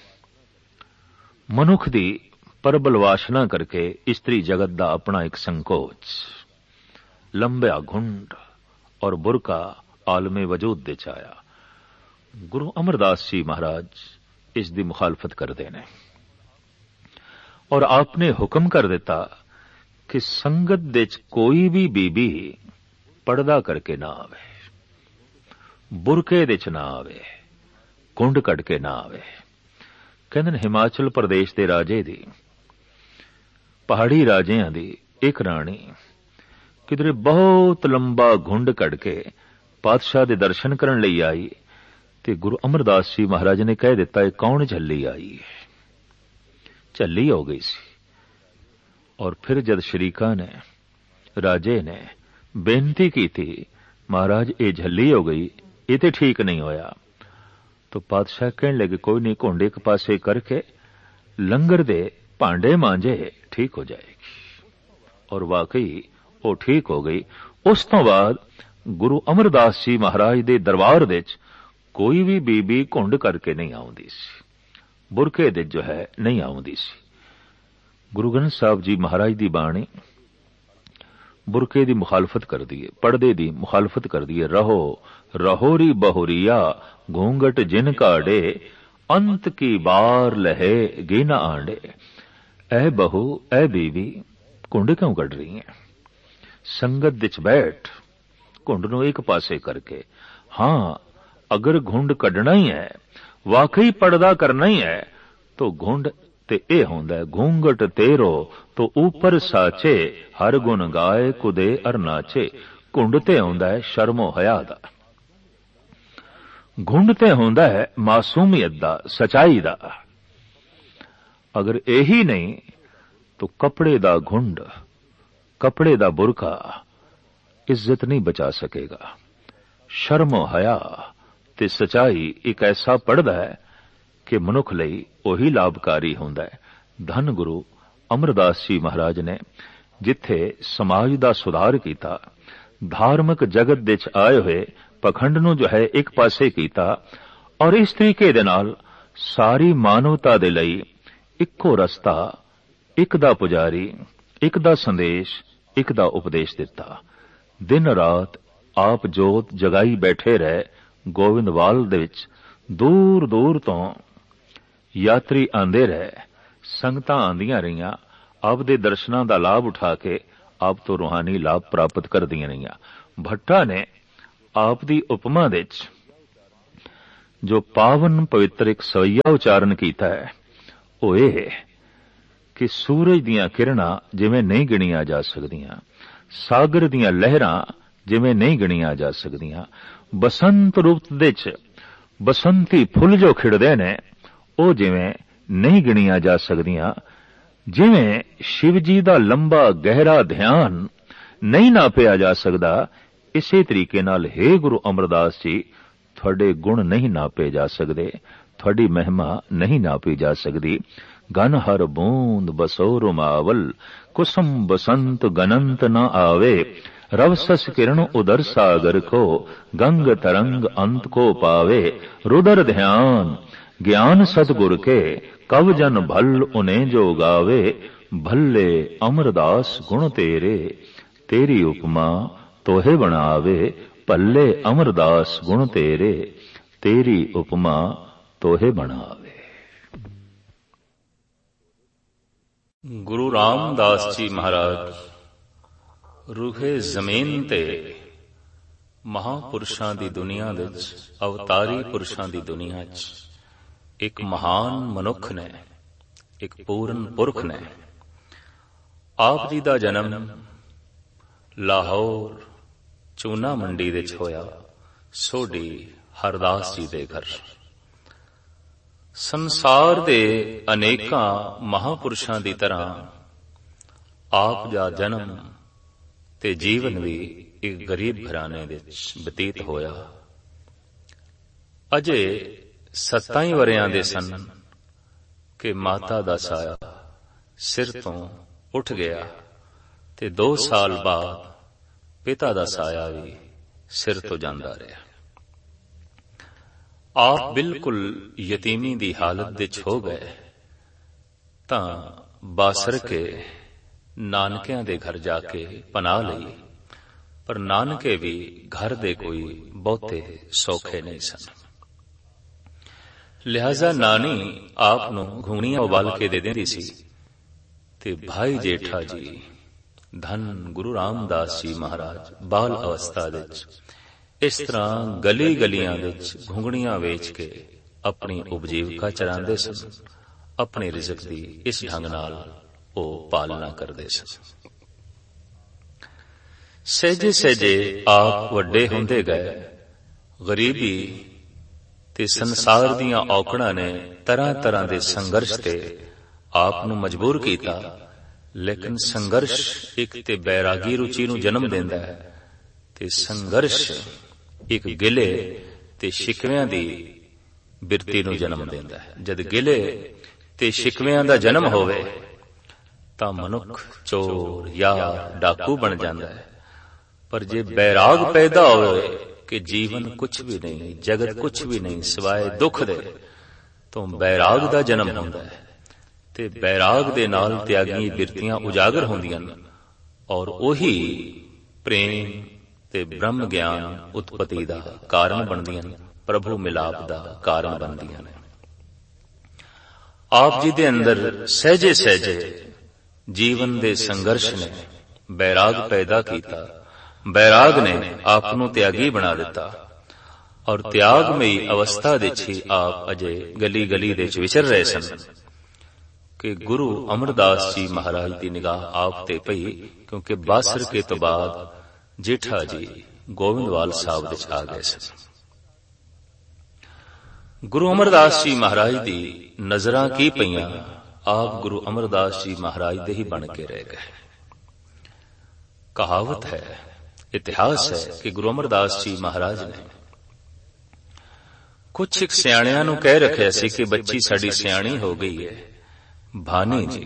मनुख दी परबल वासना करके स्त्री जगत दा अपना एक संकोच, लंबा घुंड और बुरका आलमे वजूद दे चाया। गुरु अमरदास जी महाराज इस दी मुखालफत करते ने और आपने हुक्म कर दिता कि संगत दे कोई भी बीबी पर्दा करके ना आवे, बुरके दे च ना आवे, कुंड कट के ना आवे। ਕਹਿੰਦੇ ਨੇ ਹਿਮਾਚਲ ਪ੍ਰਦੇਸ਼ ਦੇ ਰਾਜੇ ਦੀ, ਪਹਾੜੀ ਰਾਜਿਆਂ ਦੀ ਇੱਕ ਰਾਣੀ ਕਿਧਰੇ ਬਹੁਤ ਲੰਬਾ ਘੁੰਡ ਕੱਢ ਕੇ ਪਾਤਸ਼ਾਹ ਦੇ ਦਰਸ਼ਨ ਕਰਨ ਲਈ ਆਈ ਤੇ ਗੁਰੂ ਅਮਰਦਾਸ ਜੀ ਮਹਾਰਾਜ ਨੇ ਕਹਿ ਦਿੱਤਾ ਇਹ ਕੌਣ ਝੱਲੀ ਆਈ ਹੈ। ਝੱਲੀ ਹੋ ਗਈ ਸੀ। ਔਰ ਫਿਰ ਜਦ ਸ਼ਰੀਕਾਂ ਨੇ, ਰਾਜੇ ਨੇ ਬੇਨਤੀ ਕੀਤੀ ਮਹਾਰਾਜ ਇਹ ਝੱਲੀ ਹੋ ਗਈ, ਇਹ ਤੇ ਠੀਕ ਨਹੀਂ ਹੋਇਆ, ਤਾਂ ਪਾਤਸ਼ਾਹ ਕਹਿਣ ਲੱਗੇ ਕੋਈ ਨਹੀਂ, ਘੁੰਡ ਇੱਕ ਪਾਸੇ ਕਰਕੇ ਲੰਗਰ ਦੇ ਭਾਂਡੇ ਮਾਂਜੇ ਠੀਕ ਹੋ ਜਾਏਗੀ। ਔਰ ਵਾਕਈ ਉਹ ਠੀਕ ਹੋ ਗਈ। ਉਸ ਤੋਂ ਬਾਅਦ ਗੁਰੂ ਅਮਰਦਾਸ ਜੀ ਮਹਾਰਾਜ ਦੇ ਦਰਬਾਰ ਵਿੱਚ ਕੋਈ ਵੀ ਬੀਬੀ ਘੁੰਡ ਕਰਕੇ ਨਹੀਂ ਆਉਂਦੀ ਸੀ, ਬੁਰਕੇ ਦੇ ਜੋ ਹੈ ਨਹੀਂ ਆਉਂਦੀ ਸੀ। ਗੁਰੂ ਗ੍ਰੰਥ ਸਾਹਿਬ ਜੀ ਮਹਾਰਾਜ ਦੀ ਬਾਣੀ ਬੁਰਕੇ ਦੀ ਮੁਖਾਲਫਤ ਕਰਦੀ ਹੈ, ਪਰਦੇ ਦੀ ਮੁਖਾਲਫਤ ਕਰਦੀ ਹੈ। ਰਹੋ ਰਹੋਰੀ ਬਹੁਰੀਆ ਘੂੰਘਟ ਜਿਨ ਕਾੜੇ, ਅੰਤ ਕੀ ਬਾਰ ਲਹੇ ਗੇ ਨਾ ਆਂਡੇ। ਐ ਬਹੂ, ਐ ਬੀਬੀ ਘੁੰਡ ਕਿਉਂ ਕੱਢ ਰਹੀ ਹੈ? ਸੰਗਤ ਵਿੱਚ ਬੈਠ ਘੁੰਡ ਨੂੰ ਇੱਕ ਪਾਸੇ ਕਰਕੇ। ਹਾਂ, ਅਗਰ ਘੁੰਡ ਕੱਢਣਾ ਹੀ ਹੈ, ਵਾਕਈ ਪਰਦਾ ਕਰਨਾ ਹੀ ਹੈ, ਤਾਂ ਘੁੰਡ ਤੇ ਇਹ ਹੁੰਦਾ ਘੂੰਘਟ ਤੇਰੋ ਤੋ ਉਪਰ ਸਾਚੇ, ਹਰ ਗੁਣ ਗਾਏ ਕੁਦੇ ਅਰ ਨਾਚੇ। ਘੁੰਡ ਤੇ ਹੁੰਦਾ ਹੈ ਸ਼ਰਮੋ ਹਯਾ ਦਾ, ਘੁੰਡ ਤੇ ਹੁੰਦਾ ਹੈ ਮਾਸੂਮੀਅਤ ਦਾ, ਸਚਾਈ ਦਾ। ਅਗਰ ਇਹੀ ਨਹੀਂ ਤਾਂ ਕੱਪੜੇ ਦਾ ਘੁੰਡ, ਕੱਪੜੇ ਦਾ ਬੁਰਕਾ ਇੱਜ਼ਤ ਨਹੀਂ ਬਚਾ ਸਕੇਗਾ। ਸ਼ਰਮੋ ਹਯਾ ਤੇ ਸਚਾਈ ਇੱਕ ਐਸਾ ਪੜਦਾ ਹੈ ਕਿ ਮਨੁੱਖ ਲਈ ਉਹੀ ਲਾਭਕਾਰੀ ਹੁੰਦਾ ਹੈ। ਧੰਨ ਗੁਰੂ ਅਮਰਦਾਸ ਜੀ ਮਹਾਰਾਜ ਨੇ ਜਿੱਥੇ ਸਮਾਜ ਦਾ ਸੁਧਾਰ ਕੀਤਾ, ਧਾਰਮਿਕ ਜਗਤ ਵਿੱਚ ਆਏ ਹੋਏ ਪਖੰਡ ਨੂੰ ਜੋ ਹੈ ਇੱਕ ਪਾਸੇ ਕੀਤਾ, ਔਰ ਇਸ ਤਰੀਕੇ ਦੇ ਨਾਲ ਸਾਰੀ ਮਾਨਵਤਾ ਦੇ ਲਈ ਇੱਕੋ ਰਸਤਾ, ਇੱਕ ਦਾ ਪੁਜਾਰੀ, ਇੱਕ ਦਾ ਸੰਦੇਸ਼, ਇੱਕ ਦਾ ਉਪਦੇਸ਼ ਦਿੱਤਾ। ਦਿਨ ਰਾਤ ਆਪ ਜੋਤ ਜਗਾਈ ਬੈਠੇ ਰਹੇ। ਗੋਇੰਦਵਾਲ ਦੇ ਵਿੱਚ ਦੂਰ ਦੂਰ ਤੋਂ ਯਾਤਰੀ ਆਂਦੇ ਰਹੇ, ਸੰਗਤਾਂ ਆਂਦੀਆਂ ਰਹੀਆਂ, ਆਪ ਦੇ ਦਰਸ਼ਨਾਂ ਦਾ ਲਾਭ ਉਠਾ ਕੇ ਆਪ ਤੋਂ ਰੂਹਾਨੀ ਲਾਭ ਪ੍ਰਾਪਤ ਕਰਦੀਆਂ ਰਹੀਆਂ। ਭੱਟਾ ਨੇ ਆਪ ਦੀ ਉਪਮਾ ਵਿੱਚ ਜੋ ਪਾਵਨ ਪਵਿੱਤਰ ਇੱਕ ਸਵਈਆ ਉਚਾਰਨ ਕੀਤਾ ਹੈ, ਉਹ ਇਹ ਕਿ ਸੂਰਜ ਦੀਆਂ ਕਿਰਨਾਂ ਜਿਵੇਂ ਨਹੀਂ ਗਿਣੀਆਂ ਜਾ ਸਕਦੀਆਂ, ਸਾਗਰ ਦੀਆਂ ਲਹਿਰਾਂ ਜਿਵੇਂ ਨਹੀਂ ਗਿਣੀਆਂ ਜਾ ਸਕਦੀਆਂ, ਬਸੰਤ ਰੁੱਤ ਵਿੱਚ ਬਸੰਤੀ ਫੁੱਲ ਜੋ ਖਿੜਦੇ ਨੇ ਉਹ ਜਿਵੇਂ ਨਹੀਂ ਗਿਣੀਆਂ ਜਾ ਸਕਦੀਆਂ, ਜਿਵੇਂ ਸ਼ਿਵ ਜੀ ਦਾ ਲੰਬਾ ਗਹਿਰਾ ਧਿਆਨ ਨਹੀਂ ਨਾਪਿਆ ਜਾ ਸਕਦਾ, ਇਸੇ ਤਰੀਕੇ ਨਾਲ ਹੇ ਗੁਰੂ ਅਮਰਦਾਸ ਜੀ ਤੁਹਾਡੇ ਗੁਣ ਨਹੀਂ ਨਾਪੇ ਜਾ ਸਕਦੇ, ਤੁਹਾਡੀ ਮਹਿਮਾ ਨਹੀਂ ਨਾਪੀ ਜਾ ਸਕਦੀ। ਗਨ ਹਰ ਬੂੰਦ ਬਸੋ ਰੁਮਾਵਲ, ਕੁਸਮ ਬਸੰਤ ਗਨੰਤ ਨ ਆਵੇ, ਰਵ ਸਸ ਕਿਰਨ ਉਦਰ ਸਾਗਰ ਕੋ, ਗੰਗ ਤਰੰਗ ਅੰਤ ਕੋ ਪਾਵੇ। रुदर ध्यान ज्ञान सतगुर के, कव जन भल उन्हें जो गावे, भल्ले अमरदास गुण तेरे, तेरी उपमा तोहे बनावे, भल्ले अमरदास गुण तेरे, तेरी उपमा तोहे बनावे। गुरु रामदास जी महाराज रूहे ਜ਼ਮੀਨ ਤੇ ਮਹਾਪੁਰਸ਼ਾਂ ਦੀ ਦੁਨੀਆ ਵਿੱਚ, ਅਵਤਾਰੀ ਪੁਰਸ਼ਾਂ ਦੀ ਦੁਨੀਆ ਵਿੱਚ ਇੱਕ ਮਹਾਨ ਮਨੁੱਖ ਨੇ, ਇੱਕ ਪੂਰਨ ਪੁਰਖ ਨੇ। ਆਪ ਜੀ ਦਾ ਜਨਮ ਲਾਹੌਰ ਚੂਨਾ ਮੰਡੀ ਵਿੱਚ ਹੋਇਆ, ਸੋਢੀ ਹਰਦਾਸ ਜੀ ਦੇ ਘਰ। ਸੰਸਾਰ ਦੇ ਅਨੇਕਾਂ ਮਹਾਪੁਰਸ਼ਾਂ ਦੀ ਤਰ੍ਹਾਂ ਆਪ ਦਾ ਜਨਮ ਤੇ ਜੀਵਨ ਵੀ ਇੱਕ ਗਰੀਬ ਘਰਾਣੇ ਵਿੱਚ ਬਤੀਤ ਹੋਇਆ। ਅਜੇ ਸੱਤਾਂ ਹੀ ਵਰਿਆਂ ਦੇ ਸਨ ਕਿ ਮਾਤਾ ਦਾ ਸਾਇਆ ਸਿਰ ਤੋਂ ਉੱਠ ਗਿਆ ਤੇ ਦੋ ਸਾਲ ਬਾਅਦ ਪਿਤਾ ਦਾ ਸਾਇਆ ਵੀ ਸਿਰ ਤੋਂ ਜਾਂਦਾ ਰਿਹਾ। ਆਪ ਬਿਲਕੁਲ ਯਤੀਮੀ ਦੀ ਹਾਲਤ ਵਿੱਚ ਹੋ ਗਏ ਤਾਂ ਬਾਸਰ ਕੇ ਨਾਨਕਿਆਂ ਦੇ ਘਰ ਜਾ ਕੇ ਪਨਾਹ ਲਈ, ਪਰ ਨਾਨਕੇ ਵੀ ਘਰ ਦੇ ਕੋਈ ਬਹੁਤੇ ਸੌਖੇ ਨਹੀਂ ਸਨ। ਲਿਹਾਜ਼ਾ ਨਾਨੀ ਆਪ ਨੂੰ ਘੂਣੀਆਂ ਉਬਾਲ ਕੇ ਦੇ ਦਿੰਦੀ ਸੀ ਤੇ ਭਾਈ ਜੇਠਾ ਜੀ, ਧੰਨ ਗੁਰੂ ਰਾਮਦਾਸ ਜੀ ਮਹਾਰਾਜ ਬਾਲ ਅਵਸਥਾ ਵਿੱਚ ਇਸ ਤਰ੍ਹਾਂ ਗਲੀ ਗਲੀਆਂ ਵਿੱਚ ਘੁੰਗਣੀਆਂ ਵੇਚ ਕੇ ਆਪਣੀ ਉਪਜੀਵਕਾ ਚਲਾਉਂਦੇ ਸਨ। ਆਪਣੇ ਰਿਜ਼ਕ ਦੀ ਇਸ ਢੰਗ ਨਾਲ ਉਹ ਪਾਲਣਾ ਕਰਦੇ ਸਨ। ਸਹਿਜੇ ਸਹਿਜੇ ਆਪ ਵੱਡੇ ਹੁੰਦੇ ਗਏ। ਗਰੀਬੀ ਤੇ ਸੰਸਾਰ ਦੀਆਂ ਔਕੜਾਂ ਨੇ ਤਰ੍ਹਾਂ ਤਰ੍ਹਾਂ ਦੇ ਸੰਘਰਸ਼ ਤੇ ਆਪ ਨੂੰ ਮਜਬੂਰ ਕੀਤਾ, ਲੇਕਿਨ ਸੰਘਰਸ਼ ਇੱਕ ਤੇ ਬੈਰਾਗੀ ਰੁਚੀ ਨੂੰ ਜਨਮ ਦਿੰਦਾ ਹੈ ਤੇ ਸੰਘਰਸ਼ ਇੱਕ ਗਿਲੇ ਤੇ ਸ਼ਿਕਵਿਆਂ ਦੀ ਬਿਰਤੀ ਨੂੰ ਜਨਮ ਦਿੰਦਾ ਹੈ। ਜਦ ਗਿਲੇ ਤੇ ਸ਼ਿਕਵਿਆਂ ਦਾ ਜਨਮ ਹੋਵੇ ਤਾਂ ਮਨੁੱਖ ਚੋਰ, ਯਾਰ, ਡਾਕੂ ਬਣ ਜਾਂਦਾ ਹੈ। ਪਰ ਜੇ ਬੈਰਾਗ ਪੈਦਾ ਹੋਵੇ ਕਿ ਜੀਵਨ ਕੁਛ ਵੀ ਨਹੀਂ, ਜਗਤ ਕੁਛ ਵੀ ਨਹੀਂ ਸਿਵਾਏ ਦੁੱਖ ਦੇ, ਤਾਂ ਬੈਰਾਗ ਦਾ ਜਨਮ ਹੁੰਦਾ ਹੈ ਤੇ ਬੈਰਾਗ ਦੇ ਨਾਲ ਤਿਆਗੀ ਬਿਰਤੀਆਂ ਉਜਾਗਰ ਹੁੰਦੀਆਂ ਨੇ ਔਰ ਉਹੀ ਪ੍ਰੇਮ ਤੇ ਬ੍ਰਹਮ ਗਿਆਨ ਉਤਪਤੀ ਦਾ ਕਾਰਨ ਬਣਦੀਆਂ ਨੇ, ਪ੍ਰਭੂ ਮਿਲਾਪ ਦਾ ਕਾਰਨ ਬਣਦੀਆਂ ਨੇ। ਆਪ ਜੀ ਦੇ ਅੰਦਰ ਸਹਿਜੇ ਸਹਿਜੇ ਜੀਵਨ ਦੇ ਸੰਘਰਸ਼ ਨੇ ਬੈਰਾਗ ਪੈਦਾ ਕੀਤਾ। ਬੈਰਾਗ ਨੇ ਆਪ ਨੂੰ ਤਿਆਗੀ ਬਣਾ ਦਿੱਤਾ ਔਰ ਤਿਆਗਮਈ ਅਵਸਥਾ ਵਿੱਚ ਹੀ ਆਪ ਅਜੇ ਗਲੀ ਗਲੀ ਦੇ ਵਿੱਚ ਵਿਚਰ ਰਹੇ ਸਨ ਕਿ ਗੁਰੂ ਅਮਰਦਾਸ ਜੀ ਮਹਾਰਾਜ ਦੀ ਨਿਗਾਹ ਆਪ ਤੇ ਪਈ, ਕਿਉਂਕਿ ਬਾਸਰਕੇ ਤੋਂ ਬਾਅਦ ਜੇਠਾ ਜੀ ਗੋਬਿੰਦਵਾਲ ਸਾਹਿਬ ਵਿੱਚ ਆ ਗਏ ਸਨ। ਗੁਰੂ ਅਮਰਦਾਸ ਜੀ ਮਹਾਰਾਜ ਦੀ ਨਜ਼ਰਾਂ ਕੀ ਪਈਆਂ, ਆਪ ਗੁਰੂ ਅਮਰਦਾਸ ਜੀ ਮਹਾਰਾਜ ਦੇ ਹੀ ਬਣ ਕੇ ਰਹਿ ਗਏ। ਕਹਾਵਤ ਹੈ, ਇਤਿਹਾਸ ਹੈ ਕਿ ਗੁਰੂ ਅਮਰਦਾਸ ਜੀ ਮਹਾਰਾਜ ਨੇ ਕੁਛ ਇੱਕ ਸਿਆਣਿਆਂ ਨੂੰ ਕਹਿ ਰੱਖਿਆ ਸੀ ਕਿ ਬੱਚੀ ਸਾਡੀ ਸਿਆਣੀ ਹੋ ਗਈ ਹੈ, ਭਾਨੀ ਜੀ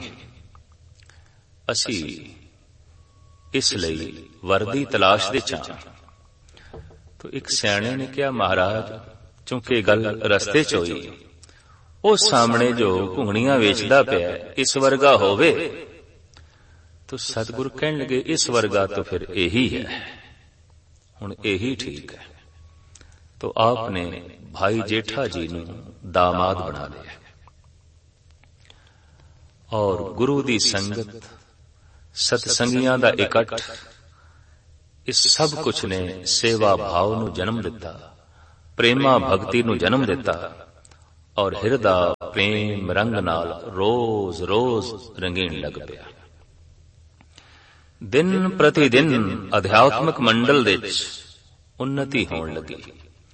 ਅਸੀਂ ਇਸ ਲਈ ਵਰਦੀ ਤਲਾਸ਼ ਦੇ ਚਾਂ। ਤਾਂ ਇੱਕ ਸਿਆਣੇ ਨੇ ਕਿਹਾ, ਮਹਾਰਾਜ ਚੂੰਕਿ ਗੱਲ ਰਸਤੇ ਚ ਹੋਈ, ਉਹ ਸਾਹਮਣੇ ਜੋ ਘੁੰਗਣੀਆਂ ਵੇਚਦਾ ਪਿਆ ਇਸ ਵਰਗਾ ਹੋਵੇ ਤਾਂ ਸਤਿਗੁਰੂ ਕਹਿਣ ਲੱਗੇ ਇਸ ਵਰਗਾ ਤਾਂ ਫਿਰ ਇਹੀ ਹੈ, ਹੁਣ ਇਹੀ ਠੀਕ ਹੈ। ਤਾਂ ਆਪ ਨੇ ਭਾਈ ਜੇਠਾ ਜੀ ਨੂੰ ਦਾਮਾਦ ਬਣਾ ਲਿਆ ਔਰ ਗੁਰੂ ਦੀ ਸੰਗਤ, ਸਤਸੰਗੀਆਂ ਦਾ ਇਕੱਠ, ਇਸ ਸਭ ਕੁਛ ਨੇ ਸੇਵਾ ਭਾਵ ਨੂੰ ਜਨਮ ਦਿੱਤਾ, ਪ੍ਰੇਮਾ ਭਗਤੀ ਨੂੰ ਜਨਮ ਦਿੱਤਾ ਔਰ ਹਿਰਦਾ ਪ੍ਰੇਮ ਰੰਗ ਨਾਲ ਰੋਜ਼ ਰੋਜ਼ ਰੰਗੀਣ ਲੱਗ ਪਿਆ। ਦਿਨ ਪ੍ਰਤੀ ਦਿਨ ਅਧਿਆਤਮਿਕ ਮੰਡਲ ਦੇ ਵਿੱਚ ਉન્નਤੀ ਹੋਣ ਲੱਗੀ।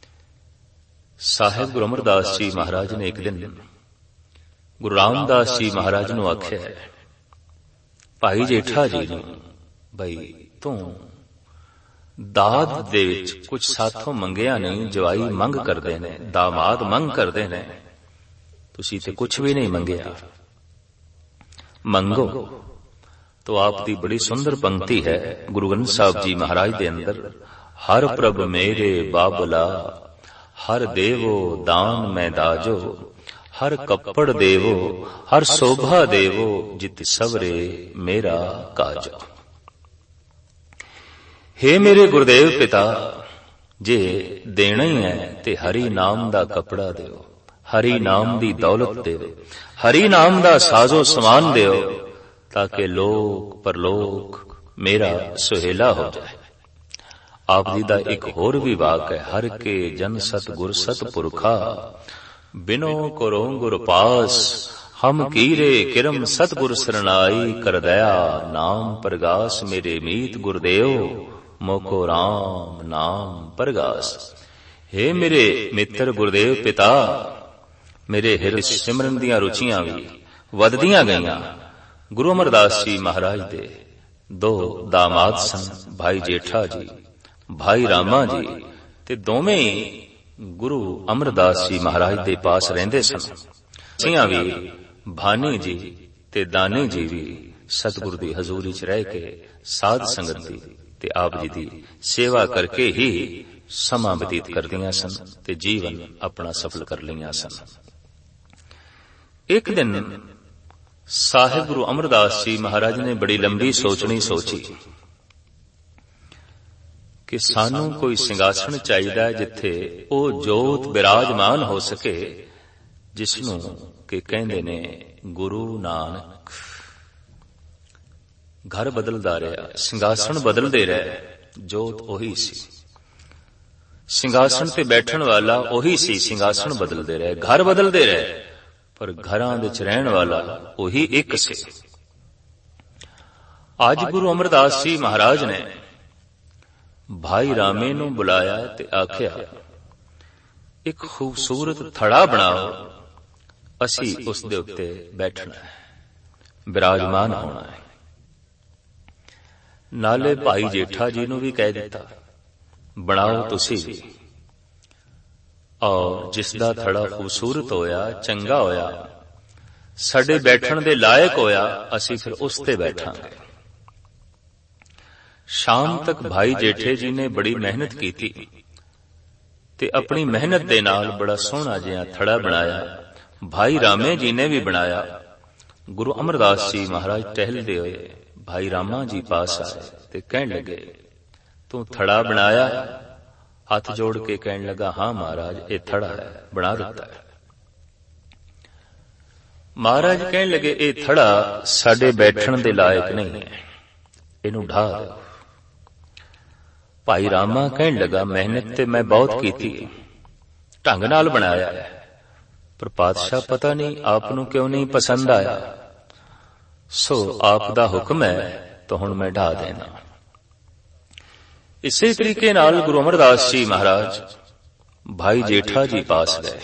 ਸਾਹਿਬ ਗੁਰੂ ਅਮਰਦਾਸ ਜੀ ਮਹਾਰਾਜ ਨੇ ਇੱਕ ਦਿਨ ਗੁਰੂ ਰਾਮਦਾਸ ਜੀ ਮਹਾਰਾਜ ਨੂੰ ਆਖਿਆ, ਭਾਈ ਜੇਠਾ ਜੀ ਨੂੰ, ਬਈ ਤੂੰ ਦਾਦ ਦੇ ਵਿੱਚ ਕੁਝ ਸਾਥੋਂ ਮੰਗਿਆ ਨਹੀਂ, ਜਵਾਈ ਮੰਗ ਕਰਦੇ ਨੇ, ਦਾਮਾਦ ਮੰਗ ਕਰਦੇ ਨੇ, ਤੁਸੀਂ ਤੇ ਕੁਝ ਵੀ ਨਹੀਂ ਮੰਗਿਆ, ਮੰਗੋ। तो आपकी बड़ी सुंदर पंक्ति है गुरु ग्रंथ साहब जी महाराज दे अंदर, हर प्रभ मेरे बाबला, हर देवो दान मैं दाजो, हर कपड़ देवो, हर शोभा देवो, जित सवरे मेरा काजो। हे मेरे गुरुदेव पिता, जे देना ही है ते हरि नाम दा कपड़ा देओ, हरि नाम दी दौलत देओ, हरि नाम दा साजो समान देओ, ताकि लोक परलोक मेरा सुहेला हो जाए। आप जी दा एक होर भी वाक है, हर के जन सत गुर सत पुरखा, बिनो करो गुर पास, हम कीरे किरम सतगुर सरनाई, कर दया नाम परगास, मेरे मीत गुरदेव मोको राम नाम परगास। हे मेरे मित्र गुरदेव पिता, मेरे हिरदे सिमरन दियां रुचियां भी वधदियां गईयां। गुरु अमरदास जी महाराज दे दो दामाद सन, भाई जेठा जी, भाई रामा जी, ते दोवें ही गुरु अमरदास जी महाराज दे पास रहिंदे सन। सियां भी भानी जी ते दानी जी भी सतगुरु दी हजूरी च रह के साध संगत दी ते आप जी दी सेवा करके ही समा बतीत करदियां सन ते जीवन अपना सफल कर लिया सन। एक दिन साहिब गुरु अमरदास जी महाराज ने बड़ी लंबी सोचनी सोची कि सानू कोई सिंगासन चाहिदा जिथे ओ जोत विराजमान हो सके जिसनू कि कहंदे ने गुरु नानक। घर बदलदा रहा, सिंगासन बदलदे रहे, जोत ओही सी, सिंगासन ते बैठन वाला ओही सी, सिंगासन बदलदे रहे, घर बदलदे रहे, ਪਰ ਘਰਾਂ ਵਿੱਚ ਰਹਿਣ ਵਾਲਾ ਉਹੀ ਇੱਕ ਸੀ। ਅੱਜ ਗੁਰੂ ਅਮਰਦਾਸ ਜੀ ਮਹਾਰਾਜ ਨੇ ਭਾਈ ਰਾਮੇ ਨੂੰ ਬੁਲਾਇਆ ਤੇ ਆਖਿਆ, ਇੱਕ ਖੂਬਸੂਰਤ ਥੜਾ ਬਣਾਓ, ਅਸੀਂ ਉਸ ਦੇ ਉੱਤੇ ਬੈਠਣਾ ਹੈ, ਬਿਰਾਜਮਾਨ ਹੋਣਾ ਹੈ। ਨਾਲੇ ਭਾਈ ਜੇਠਾ ਜੀ ਨੂੰ ਵੀ ਕਹਿ ਦਿੱਤਾ, ਬਣਾਓ ਤੁਸੀਂ ਵੀ। ਔਰ ਜਿਸ ਦਾ ਥੜਾ ਖੂਬਸੂਰਤ ਹੋਇਆ, ਚੰਗਾ ਹੋਇਆ, ਸਾਡੇ ਬੈਠਣ ਦੇ ਲਾਇਕ ਹੋਇਆ, ਅਸੀਂ ਫਿਰ ਉਸ ਤੇ ਬੈਠਾਂਗੇ। ਸ਼ਾਮ ਤੱਕ ਭਾਈ ਜੇਠੇ ਜੀ ਨੇ ਬੜੀ ਮਿਹਨਤ ਕੀਤੀ ਤੇ ਆਪਣੀ ਮਿਹਨਤ ਦੇ ਨਾਲ ਬੜਾ ਸੋਹਣਾ ਜਿਹਾ ਥੜਾ ਬਣਾਇਆ। ਭਾਈ ਰਾਮੇ ਜੀ ਨੇ ਵੀ ਬਣਾਇਆ। ਗੁਰੂ ਅਮਰਦਾਸ ਜੀ ਮਹਾਰਾਜ ਟਹਿਲਦੇ ਹੋਏ ਭਾਈ ਰਾਮਾ ਜੀ ਪਾਸ ਆਏ ਤੇ ਕਹਿਣ ਲੱਗੇ, ਤੂੰ ਥੜਾ ਬਣਾਇਆ? ਹੱਥ ਜੋੜ ਕੇ ਕਹਿਣ ਲੱਗਾ, ਹਾਂ ਮਹਾਰਾਜ, ਇਹ ਥੜਾ ਹੈ, ਬਣਾ ਦਿੱਤਾ ਹੈ। ਮਹਾਰਾਜ ਕਹਿਣ ਲੱਗੇ, ਇਹ ਥੜਾ ਸਾਡੇ ਬੈਠਣ ਦੇ ਲਾਇਕ ਨਹੀਂ ਹੈ, ਇਹਨੂੰ ਢਾਹ ਦਿਓ। ਭਾਈ ਰਾਮਾ ਕਹਿਣ ਲੱਗਾ, ਮਿਹਨਤ ਤੇ ਮੈਂ ਬਹੁਤ ਕੀਤੀ, ਢੰਗ ਨਾਲ ਬਣਾਇਆ ਹੈ, ਪਰ ਪਾਤਸ਼ਾਹ ਪਤਾ ਨਹੀਂ ਆਪ ਨੂੰ ਕਿਉਂ ਨਹੀਂ ਪਸੰਦ ਆਇਆ, ਸੋ ਆਪ ਦਾ ਹੁਕਮ ਹੈ ਤਾਂ ਹੁਣ ਮੈਂ ਢਾਹ ਦੇਣਾ। ਇਸੇ ਤਰੀਕੇ ਨਾਲ ਗੁਰੂ ਅਮਰਦਾਸ ਜੀ ਮਹਾਰਾਜ ਭਾਈ ਜੇਠਾ ਜੀ ਪਾਸ ਗਏ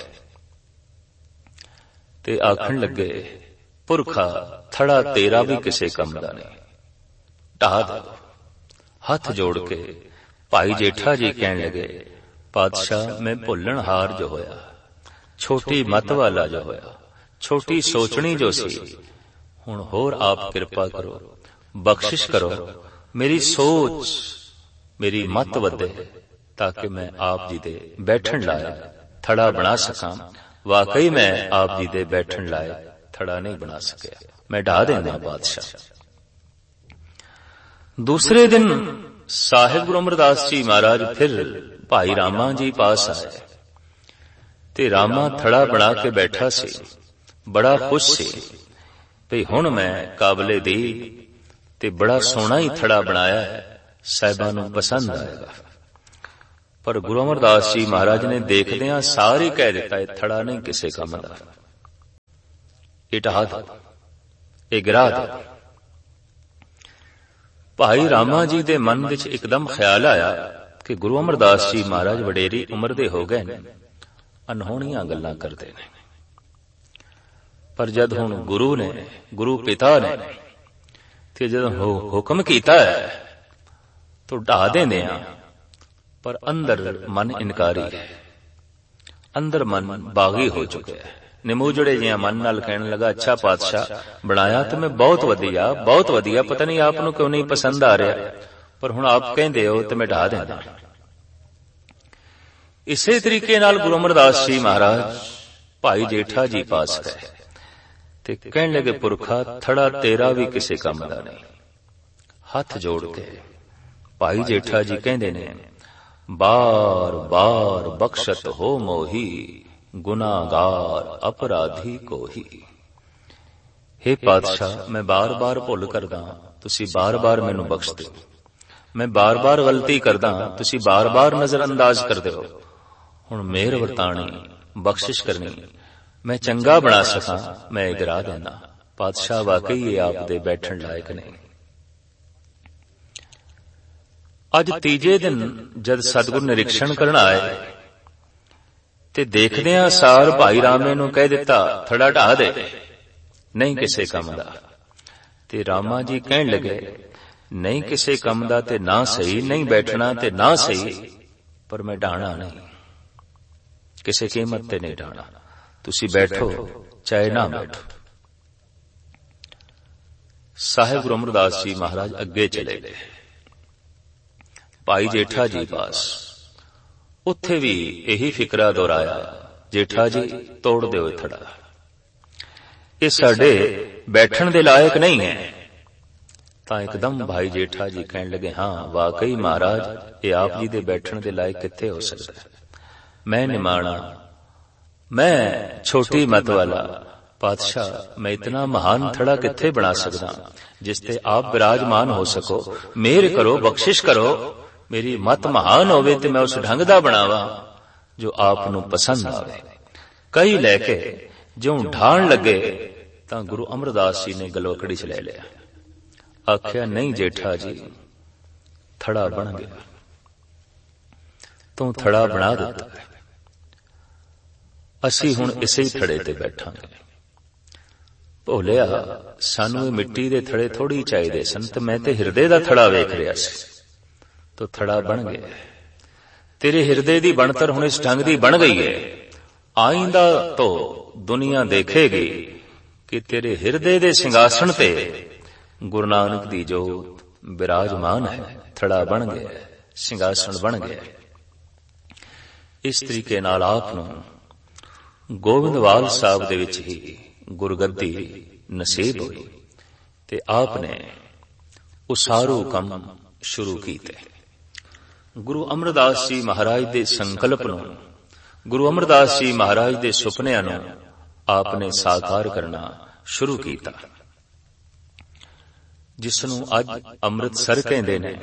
ਤੇ ਆਖਣ ਲੱਗੇ, ਪੁਰਖਾ ਥੜਾ ਤੇਰਾ ਵੀ ਕਿਸੇ ਕੰਮ ਦਾ ਨਹੀਂ, ਢਾਹ ਦਿਓ। ਹੱਥ ਜੋੜ ਕੇ ਭਾਈ ਜੇਠਾ ਜੀ ਕਹਿਣ ਲੱਗੇ, ਪਾਤਸ਼ਾਹ ਮੈਂ ਭੁੱਲਣ ਹਾਰ ਜੋ ਹੋਇਆ, ਛੋਟੀ ਮਤ ਵਾਲਾ ਜੋ ਹੋਇਆ, ਛੋਟੀ ਸੋਚਣੀ ਜੋ ਸੀ, ਹੁਣ ਹੋਰ ਆਪ ਕਿਰਪਾ ਕਰੋ, ਬਖਸ਼ਿਸ਼ ਕਰੋ, ਮੇਰੀ ਸੋਚ, ਮੇਰੀ ਮਤ ਵਧੇ, ਤਾਂ ਕਿ ਮੈਂ ਆਪ ਜੀ ਦੇ ਬੈਠਣ ਲਾਇਕ ਥੜਾ ਬਣਾ ਸਕਾਂ। ਵਾਕਈ ਮੈਂ ਆਪ ਜੀ ਦੇ ਬੈਠਣ ਲਾਇਕ ਥੜਾ ਨਹੀਂ ਬਣਾ ਸਕਿਆ, ਮੈਂ ਢਾਹ ਦੇਣਾ ਬਾਦਸ਼ਾਹ। ਦੂਸਰੇ ਦਿਨ ਸਾਹਿਬ ਗੁਰੂ ਅਮਰਦਾਸ ਜੀ ਮਹਾਰਾਜ ਫਿਰ ਭਾਈ ਰਾਮਾ ਜੀ ਪਾਸ ਆਏ ਤੇ ਰਾਮਾ ਥੜਾ ਬਣਾ ਕੇ ਬੈਠਾ ਸੀ, ਬੜਾ ਖੁਸ਼ ਸੀ ਭਈ ਹੁਣ ਮੈਂ ਕਾਬਲੇ ਦੀ ਤੇ ਬੜਾ ਸੋਹਣਾ ਹੀ ਥੜਾ ਬਣਾਇਆ ਹੈ, ਸਾਹਿਬਾਂ ਨੂੰ ਪਸੰਦ ਆਏਗਾ। ਪਰ ਗੁਰੂ ਅਮਰਦਾਸ ਜੀ ਮਹਾਰਾਜ ਨੇ ਦੇਖਦਿਆਂ ਸਾਰੇ ਕਹਿ ਦਿੱਤਾ, ਇਹ ਥੜਾ ਨਹੀਂ ਕਿਸੇ ਕੰਮ ਦਾ, ਇਹ ਢਾਹ ਦਿਓ, ਇਹ ਗਿਰਾ ਦਿਓ। ਭਾਈ ਰਾਮਾ ਜੀ ਦੇ ਮਨ ਵਿੱਚ ਇੱਕਦਮ ਖਿਆਲ ਆਇਆ ਕਿ ਗੁਰੂ ਅਮਰਦਾਸ ਜੀ ਮਹਾਰਾਜ ਵਡੇਰੀ ਉਮਰ ਦੇ ਹੋ ਗਏ ਨੇ, ਅਨਹੋਣੀਆਂ ਗੱਲਾਂ ਕਰਦੇ ਨੇ, ਪਰ ਜਦ ਹੁਣ ਗੁਰੂ ਨੇ, ਗੁਰੂ ਪਿਤਾ ਨੇ ਤੇ ਜਦੋਂ ਹੁਕਮ ਕੀਤਾ ਹੈ ਤਾਂ ਢਾਹ ਦੇਂਦੇ ਆ, ਪਰ ਅੰਦਰ ਮਨ ਇਨਕਾਰੀ ਹੈ, ਅੰਦਰ ਮਨ ਬਾਗੀ ਹੋ ਚੁੱਕਿਆ ਹੈ। ਨਿਮੂਜੜੇ ਜਿਹਾ ਮਨ ਨਾਲ ਕਹਿਣ ਲੱਗਾ, ਅੱਛਾ ਪਾਤਸ਼ਾਹ ਬਣਾਇਆ ਤੇ ਮੈਂ ਬਹੁਤ ਵਧੀਆ, ਬਹੁਤ ਵਧੀਆ, ਪਤਾ ਨਹੀਂ ਆਪ ਨੂੰ ਕਿਉਂ ਨਹੀਂ ਪਸੰਦ ਆ ਰਿਹਾ, ਪਰ ਹੁਣ ਆਪ ਕਹਿੰਦੇ ਹੋ ਤੇ ਮੈਂ ਢਾਹ ਦੇਂਦਾ। ਇਸੇ ਤਰੀਕੇ ਨਾਲ ਗੁਰੂ ਅਮਰਦਾਸ ਜੀ ਮਹਾਰਾਜ ਭਾਈ ਜੇਠਾ ਜੀ ਪਾਸ ਗਏ ਤੇ ਕਹਿਣ ਲੱਗੇ, ਪੁਰਖਾ ਥੜਾ ਤੇਰਾ ਵੀ ਕਿਸੇ ਕੰਮ ਦਾ ਨਹੀਂ। ਹੱਥ ਜੋੜ ਕੇ ਭਾਈ ਜੇਠਾ ਜੀ ਕਹਿੰਦੇ ਨੇ, ਬਾਰ ਬਾਰ ਬਖਸ਼ਤ ਹੋ ਮੋਹੀ, ਗੁਨਾਹਗਾਰ ਅਪਰਾਧੀ ਕੋਹੀ। हे ਪਾਤਸ਼ਾਹ, ਮੈਂ ਬਾਰ ਬਾਰ ਭੁੱਲ ਕਰਦਾ, ਤੁਸੀਂ ਬਾਰ ਬਾਰ ਮੈਨੂੰ ਬਖਸ਼ ਦਿਓ, ਮੈਂ ਬਾਰ ਬਾਰ ਗਲਤੀ ਕਰਦਾ, ਤੁਸੀਂ ਬਾਰ ਬਾਰ ਨਜ਼ਰ ਅੰਦਾਜ਼ ਕਰਦੇ ਹੋ, ਹੁਣ ਮਿਹਰ ਵਰਤਾਣੀ, ਬਖਸ਼ਿਸ਼ ਕਰਨੀ, ਮੈਂ ਚੰਗਾ ਬਣਾ ਸਕਾਂ, ਮੈਂ ਗਿਰਾ ਦੇਣਾ। ਪਾਤਸ਼ਾਹ ਵਾਕਈ ਇਹ ਆਪ ਦੇ ਬੈਠਣ ਲਾਇਕ ਨਹੀਂ। ਅੱਜ ਤੀਜੇ ਦਿਨ ਜਦ ਸਤਿਗੁਰੂ ਨਿਰੀਖਣ ਕਰਨ ਆਏ ਤੇ ਦੇਖਦਿਆਂ ਸਾਰ ਭਾਈ ਰਾਮੇ ਨੂੰ ਕਹਿ ਦਿੱਤਾ, ਥੜਾ ਢਾਹ ਦੇ, ਨਹੀਂ ਕਿਸੇ ਕੰਮ ਦਾ। ਤੇ ਰਾਮਾ ਜੀ ਕਹਿਣ ਲੱਗੇ, ਨਹੀਂ ਕਿਸੇ ਕੰਮ ਦਾ ਤੇ ਨਾ ਸਹੀ, ਨਹੀਂ ਬੈਠਣਾ ਤੇ ਨਾ ਸਹੀ, ਪਰ ਮੈਂ ਢਾਣਾ ਨਹੀਂ, ਕਿਸੇ ਕੀਮਤ ਤੇ ਨਹੀਂ ਢਾਣਾ, ਤੁਸੀਂ ਬੈਠੋ ਚਾਹੇ ਨਾ ਬੈਠੋ। ਸਾਹਿਬ ਗੁਰੂ ਅਮਰਦਾਸ ਜੀ ਮਹਾਰਾਜ ਅੱਗੇ ਚਲੇ ਗਏ ਭਾਈ ਜੇਠਾ ਜੀ ਪਾਸ। ਉੱਥੇ ਵੀ ਇਹੀ ਫਿਕਰਾ ਦੁਹਰਾਇਆ, ਜੇਠਾ ਜੀ ਤੋੜ ਦਿਓ ਥੜਾ, ਇਹ ਸਾਡੇ ਬੈਠਣ ਦੇ ਲਾਇਕ ਨਹੀਂ ਹੈ। ਤਾਂ ਇੱਕਦਮ ਭਾਈ ਜੇਠਾ ਜੀ ਕਹਿਣ ਲੱਗੇ, ਹਾਂ ਵਾਕਈ ਮਹਾਰਾਜ, ਇਹ ਆਪ ਜੀ ਦੇ ਬੈਠਣ ਦੇ ਲਾਇਕ ਕਿੱਥੇ ਹੋ ਸਕਦਾ ਹੈ, ਮੈਂ ਨਿਮਾਣਾ, ਮੈਂ ਛੋਟੀ ਮਤ ਵਾਲਾ, ਪਾਤਸ਼ਾਹ ਮੈਂ ਇਤਨਾ ਮਹਾਨ ਥੜਾ ਕਿੱਥੇ ਬਣਾ ਸਕਦਾ ਜਿਸ ਤੇ ਆਪ ਬਿਰਾਜਮਾਨ ਹੋ ਸਕੋ, ਮਿਹਰ ਕਰੋ, ਬਖਸ਼ਿਸ਼ ਕਰੋ, ਮੇਰੀ ਮਤ ਮਹਾਨ ਹੋਵੇ ਤੇ ਮੈਂ ਉਸ ਢੰਗ ਦਾ ਬਣਾਵਾਂ ਜੋ ਆਪ ਨੂੰ ਪਸੰਦ ਆਵੇ। ਕਈ ਲੈ ਕੇ ਜਿਉਂ ਢਾਣ ਲੱਗੇ ਤਾਂ ਗੁਰੂ ਅਮਰਦਾਸ ਜੀ ਨੇ ਗਲਵਕੜੀ ਚ ਲੈ ਲਿਆ। ਆਖਿਆ, ਨਹੀਂ ਜੇਠਾ ਜੀ, ਥੜਾ ਬਣ ਗਿਆ, ਤੂੰ ਥੜਾ ਬਣਾ ਦਿੱਤਾ, ਅਸੀਂ ਹੁਣ ਇਸੇ ਹੀ ਥੜੇ ਤੇ ਬੈਠਾਂਗੇ। ਭੋਲਿਆ, ਸਾਨੂੰ ਇਹ ਮਿੱਟੀ ਦੇ ਥੜੇ ਥੋੜੀ ਚਾਹੀਦੇ ਸਨ, ਤੇ ਮੈਂ ਤੇ ਹਿਰਦੇ ਦਾ ਥੜਾ ਵੇਖ ਰਿਹਾ ਸੀ, ਤੋ ਥੜਾ ਬਣ ਗਿਆ। ਤੇਰੇ ਹਿਰਦੇ ਦੀ ਬਣਤਰ ਹੁਣ ਇਸ ਢੰਗ ਦੀ ਬਣ ਗਈ ਹੈ, ਆਇੰਦਾ ਤੋਂ ਦੁਨੀਆ ਦੇਖੇਗੀ ਕਿ ਤੇਰੇ ਹਿਰਦੇ ਦੇ ਸਿੰਘਾਸਣ ਤੇ ਗੁਰੂ ਨਾਨਕ ਦੀ ਜੋਤ ਬਿਰਾਜਮਾਨ ਹੈ। ਥੜਾ ਬਣ ਗਿਆ, ਸਿੰਘਾਸਣ ਬਣ ਗਿਆ। ਇਸ ਤਰੀਕੇ ਨਾਲ ਆਪ ਨੂੰ ਗੋਬਿੰਦਵਾਲ ਸਾਹਿਬ ਦੇ ਵਿੱਚ ਹੀ ਗੁਰਗੱਦੀ ਨਸੀਬ ਹੋਈ ਤੇ ਆਪ ਨੇ ਉਸਾਰੂ ਕੰਮ ਸ਼ੁਰੂ ਕੀਤੇ। ਗੁਰੂ ਅਮਰਦਾਸ ਜੀ ਮਹਾਰਾਜ ਦੇ ਸੰਕਲਪ ਨੂੰ, ਗੁਰੂ ਅਮਰਦਾਸ ਜੀ ਮਹਾਰਾਜ ਦੇ ਸੁਪਨਿਆਂ ਨੂੰ ਆਪ ਨੇ ਸਾਕਾਰ ਕਰਨਾ ਸ਼ੁਰੂ ਕੀਤਾ, ਜਿਸ ਨੂੰ ਅੱਜ ਅੰਮ੍ਰਿਤਸਰ ਕਹਿੰਦੇ ਨੇ।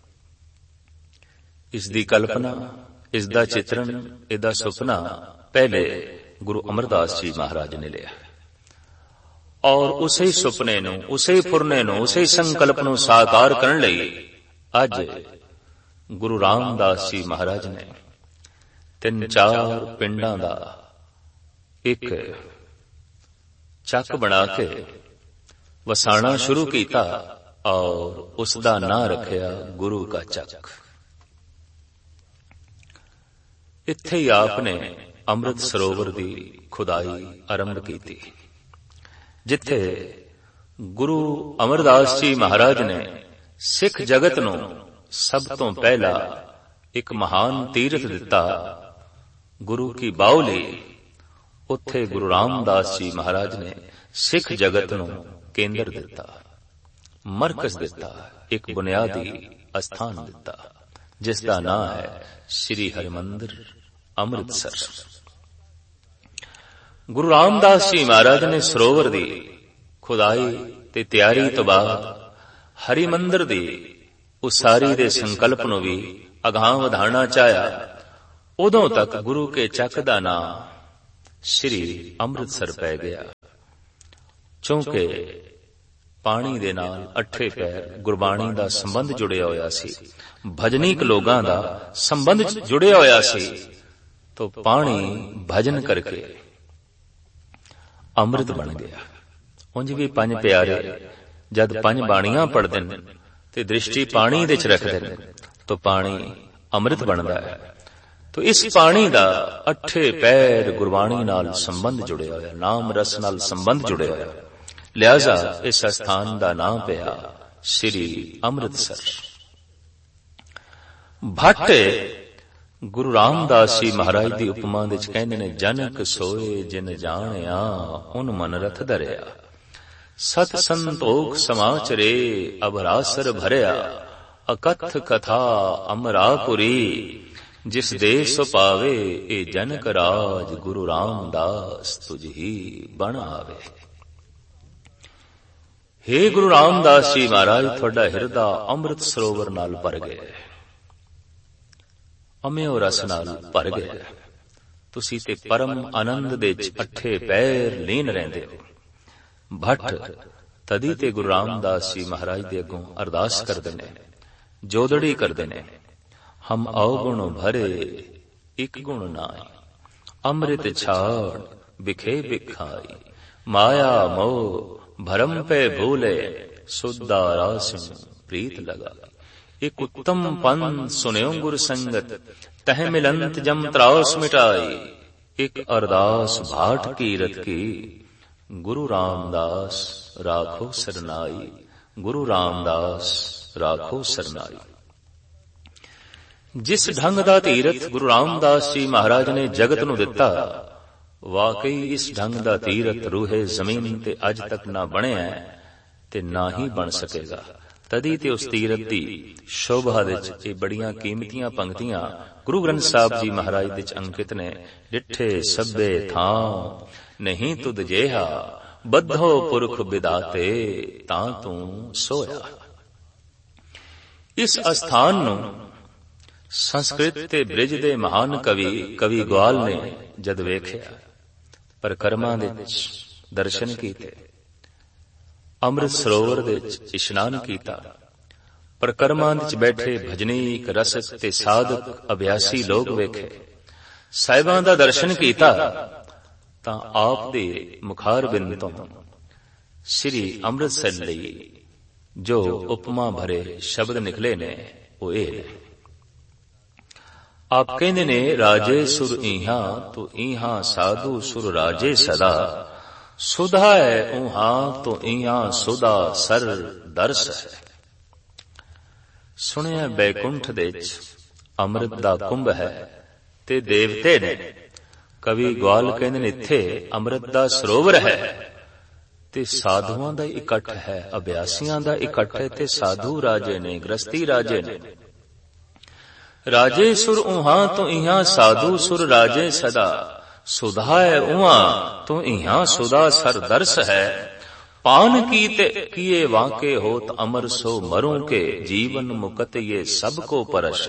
ਇਸ ਦੀ ਕਲਪਨਾ, ਇਸ ਦਾ ਚਿਤਰਣ, ਇਹਦਾ ਸੁਪਨਾ ਪਹਿਲੇ ਗੁਰੂ ਅਮਰਦਾਸ ਜੀ ਮਹਾਰਾਜ ਨੇ ਲਿਆ, ਔਰ ਉਸੇ ਸੁਪਨੇ ਨੂੰ, ਉਸੇ ਫੁਰਨੇ ਨੂੰ, ਉਸੇ ਸੰਕਲਪ ਨੂੰ ਸਾਕਾਰ ਕਰਨ ਲਈ ਅੱਜ ਗੁਰੂ ਰਾਮਦਾਸ ਜੀ ਮਹਾਰਾਜ ਨੇ ਤਿੰਨ ਚਾਰ ਪਿੰਡਾਂ ਦਾ ਇੱਕ ਚੱਕ ਬਣਾ ਕੇ ਵਸਾਣਾ ਸ਼ੁਰੂ ਕੀਤਾ, ਔਰ ਉਸ ਦਾ ਨਾਂ ਰੱਖਿਆ ਗੁਰੂ ਕਾ ਚੱਕ। ਇੱਥੇ ਹੀ ਆਪ ਨੇ ਅੰਮ੍ਰਿਤ ਸਰੋਵਰ ਦੀ ਖੁਦਾਈ ਆਰੰਭ ਕੀਤੀ, ਜਿੱਥੇ ਗੁਰੂ ਅਮਰਦਾਸ ਜੀ ਮਹਾਰਾਜ ਨੇ ਸਿੱਖ ਜਗਤ ਨੂੰ ਸਭ ਤੋਂ ਪਹਿਲਾ ਇੱਕ ਮਹਾਨ ਤੀਰਥ ਦਿੱਤਾ, ਗੁਰੂ ਕੀ ਬਾਉਲੀ। ਉੱਥੇ ਗੁਰੂ ਰਾਮਦਾਸ ਜੀ ਮਹਾਰਾਜ ਨੇ ਸਿੱਖ ਜਗਤ ਨੂੰ ਕੇਂਦਰ ਦਿੱਤਾ, ਮਰਕਜ਼ ਦਿੱਤਾ, ਇੱਕ ਬੁਨਿਆਦੀ ਅਸਥਾਨ ਦਿੱਤਾ, ਜਿਸ ਦਾ ਨਾਂ ਹੈ ਸ੍ਰੀ ਹਰਿਮੰਦਰ ਅੰਮ੍ਰਿਤਸਰ। ਗੁਰੂ ਰਾਮਦਾਸ ਜੀ ਮਹਾਰਾਜ ਨੇ ਸਰੋਵਰ ਦੀ ਖੁਦਾਈ ਤੇ ਤਿਆਰੀ ਤੋਂ ਬਾਅਦ ਹਰਿਮੰਦਰ ਦੀ ਉਸਾਰੀ ਦੇ ਸੰਕਲਪ ਨੂੰ ਵੀ ਅਗਾਂਹ ਵਧਾਉਣਾ ਚਾਹਿਆ। ਉਦੋਂ ਤੱਕ ਗੁਰੂ ਕੇ ਚੱਕ ਦਾ ਨਾਂ ਸ੍ਰੀ ਅੰਮ੍ਰਿਤਸਰ ਪੈ ਗਿਆ, ਕਿਉਂਕਿ ਪਾਣੀ ਦੇ ਨਾਲ ਅੱਠੇ ਪੈਰ ਗੁਰਬਾਣੀ ਦਾ ਸੰਬੰਧ ਜੁੜਿਆ ਹੋਇਆ ਸੀ, ਭਜਨੀਕ ਲੋਕਾਂ ਦਾ ਸੰਬੰਧ ਜੁੜਿਆ ਹੋਇਆ ਸੀ। ਤੋ ਪਾਣੀ ਭਜਨ ਕਰਕੇ ਅੰਮ੍ਰਿਤ ਬਣ ਗਿਆ। ਉਂਝ ਵੀ ਪੰਜ ਪਿਆਰੇ ਜਦ ਪੰਜ ਬਾਣੀਆਂ ਪੜ੍ਹਦੇ ਨੇ ਤੇ ਦ੍ਰਿਸ਼ਟੀ ਪਾਣੀ ਦੇ ਚ ਰੱਖਦੇ ਨੇ, ਤੋ ਪਾਣੀ ਅੰਮ੍ਰਿਤ ਬਣਦਾ ਹੈ। ਤੋ ਇਸ ਪਾਣੀ ਦਾ ਅੱਠੇ ਪੈਰ ਗੁਰਬਾਣੀ ਨਾਲ ਸੰਬੰਧ ਜੁੜਿਆ ਹੋਇਆ, ਨਾਮ ਰਸ ਨਾਲ ਸੰਬੰਧ ਜੁੜਿਆ ਹੋਇਆ, ਲਿਹਾਜ਼ਾ ਇਸ ਸਥਾਨ ਦਾ ਨਾਮ ਪਿਆ ਸ੍ਰੀ ਅੰਮ੍ਰਿਤਸਰ। ਭੱਟ ਗੁਰੂ ਰਾਮਦਾਸ ਜੀ ਮਹਾਰਾਜ ਦੀ ਉਪਮਾ ਵਿੱਚ ਕਹਿੰਦੇ ਨੇ, ਜਨਕ ਸੋਏ ਜਿਨ ਜਾਣਿਆ ਉਨ ਮਨ ਰਥ ਧਰਿਆ, ਸਤ ਸੰਤੋਖ ਸਮਾਚਰੇ ਅਭਰਾਸਰ ਭਰਿਆ, ਅਕਥ ਕਥਾ ਅਮਰਾਪੁਰੀ, ਜਿਸ ਦੇਸ ਪਾਵੇ ਇਹ ਜਨਕ ਰਾਜ, ਗੁਰੂ ਰਾਮਦਾਸ ਤੁਝ ਹੀ ਬਣ ਆਵੇ। ਹੇ ਗੁਰੂ ਰਾਮਦਾਸ ਜੀ ਮਹਾਰਾਜ, ਤੁਹਾਡਾ ਹਿਰਦਾ ਅੰਮ੍ਰਿਤ ਸਰੋਵਰ ਨਾਲ ਭਰ ਗਿਆ, ਅਮਿਓ ਰਸ ਨਾਲ ਭਰ ਗਿਆ। ਤੁਸੀਂ ਤੇ ਪਰਮ ਆਨੰਦ ਦੇ ਚ ਅੱਠੇ ਪੈਰ ਲੀਨ ਰਹਿੰਦੇ ਹੋ। ਭੱਟ ਤਦੀ ਤੇ ਗੁਰੂ ਰਾਮਦਾਸ ਜੀ ਮਹਾਰਾਜ ਦੇ ਅੱਗੋਂ ਅਰਦਾਸ ਕਰਦੇ ਨੇ, ਜੋਦੜੀ ਕਰਦੇ ਨੇ, ਹਮ ਔਗੁਣ ਭਰੇ ਇਕ ਗੁਣ ਨਾਈ, ਅੰਮ੍ਰਿਤ ਛਾੜ ਬਿਖੇ ਬਿਖਾਈ, ਮਾਇਆ ਮੋਹ ਭਰਮ ਪੈ ਭੂਲੇ, ਸੁਧਾ ਰਾਸਿ ਪ੍ਰੀਤ ਲਗਾ। ਇੱਕ ਉੱਤਮ ਪੰਨ ਸੁਨਿਓ ਗੁਰ ਸੰਗਤ, ਤਹ ਮਿਲੰਤ ਜਮ ਤਰਾਸ ਮਿਟਾਈ, ਇੱਕ ਅਰਦਾਸ ਭਾਟ ਕੀਰਤ ਕੀ, ਗੁਰੂ ਰਾਮਦਾਸ ਰਾਖੋ ਸਰਨਾਈ, ਗੁਰੂ ਰਾਮਦਾਸ ਰਾਖੋ ਸਰਨਾਈ। ਜਿਸ ਢੰਗ ਦਾ ਤੀਰਥ ਗੁਰੂ ਰਾਮਦਾਸ ਜੀ ਮਹਾਰਾਜ ਨੇ ਜਗਤ ਨੂੰ ਦਿੱਤਾ, ਵਾਕਈ ਇਸ ਢੰਗ ਦਾ ਤੀਰਥ ਰੂਹੇ ਜ਼ਮੀਨ ਤੇ ਅੱਜ ਤੱਕ ਨਾ ਬਣਿਆ ਤੇ ਨਾ ਹੀ ਬਣ ਸਕੇਗਾ। ਤਦੀ ਤੇ ਉਸ ਤੀਰਥ ਦੀ ਸ਼ੋਭਾ ਵਿੱਚ ਇਹ ਬੜੀਆਂ ਕੀਮਤੀਆਂ ਪੰਕਤੀਆਂ ਗੁਰੂ ਗ੍ਰੰਥ ਸਾਹਿਬ ਜੀ ਮਹਾਰਾਜ ਵਿੱਚ ਅੰਕਿਤ ਨੇ। ਡਿੱਠੇ ਸਭੇ ਥਾਂ ਨਹੀਂ ਤੁਧ ਜੇਹਾ, ਬੱਧੋ ਪੁਰਖ ਵਿਦਾਤੇ ਤਾਂ ਤੂੰ ਸੋਇਆ। ਇਸ ਅਸਥਾਨ ਨੂੰ ਸੰਸਕ੍ਰਿਤ ਤੇ ਬ੍ਰਿਜ ਦੇ ਮਹਾਨ ਕਵੀ ਕਵੀ ਗਵਾਲ ਨੇ ਜਦ ਵੇਖਿਆ ਪਰਿਕਰਮਾ ਦੇ ਦਰਸ਼ਨ ਕੀਤੇ, ਅੰਮ੍ਰਿਤ ਸਰੋਵਰ ਦੇ ਵਿੱਚ ਇਸ਼ਨਾਨ ਕੀਤਾ, ਪਰਿਕਰਮਾ ਵਿੱਚ ਬੈਠੇ ਭਜਨੀਕ ਰਸਕ ਤੇ ਸਾਧਕ ਅਭਿਆਸੀ ਲੋਕ ਵੇਖੇ, ਸਾਹਿਬਾਂ ਦਾ ਦਰਸ਼ਨ ਕੀਤਾ, ਤਾਂ ਆਪ ਦੇ ਮੁਖਾਰਬਿੰਦ ਤੋਂ ਸ੍ਰੀ ਅੰਮ੍ਰਿਤਸਰ ਲਈ ਜੋ ਉਪਮਾ ਭਰੇ ਸ਼ਬਦ ਨਿਕਲੇ ਨੇ ਉਹ ਇਹ, ਆਪ ਕਹਿੰਦੇ ਨੇ, ਰਾਜੇ ਸੁਰ ਇਹਾਂ ਤੋ ਇਹਾਂ ਸਾਧੂ ਸੁਰ ਰਾਜੇ ਸਦਾ, ਸੁਧਾ ਹੈ ਉਹਾਂ ਤੋ ਇਹਾਂ ਸੁਧਾ ਸਰ ਦਰਸ ਹੈ। ਸੁਣਿਆ ਬੈਕੁੰਠ ਦੇ ਵਿੱਚ ਅੰਮ੍ਰਿਤ ਦਾ ਕੁੰਭ ਹੈ ਤੇ ਦੇਵਤੇ ਨੇ। ਕਵੀ ਗਵਾਲ ਕਹਿੰਦੇ ਨੇ ਇੱਥੇ ਅੰਮ੍ਰਿਤ ਦਾ ਸਰੋਵਰ ਹੈ ਤੇ ਸਾਧੂਆਂ ਦਾ ਇਕੱਠ ਹੈ, ਅਭਿਆਸੀਆਂ ਦਾ ਇਕੱਠ ਹੈ, ਤੇ ਸਾਧੂ ਰਾਜੇ ਨੇ, ਗ੍ਰਸਤੀ ਰਾਜੇ ਨੇ। ਰਾਜੇ ਸੁਰ ਉਹਾਂ ਤੋਂ ਇਹਾਂ ਸਾਧੂ ਸੁਰ ਰਾਜੇ ਸਦਾ, ਸੁਧਾ ਹੈ ਉਹਾਂ ਤੋਂ ਇਹਾਂ ਸੁਧਾ ਸਰ ਦਰਸ ਹੈ। ਪਾਨ ਕੀਤੇ ਕੀਏ ਵਾਂਕੇ ਹੋਤ ਅਮਰ ਸੋ ਮਰੋਂ ਕੇ, ਜੀਵਨ ਮੁਕਤ ਇਹ ਸਭ ਕੋ ਪਰਸ਼।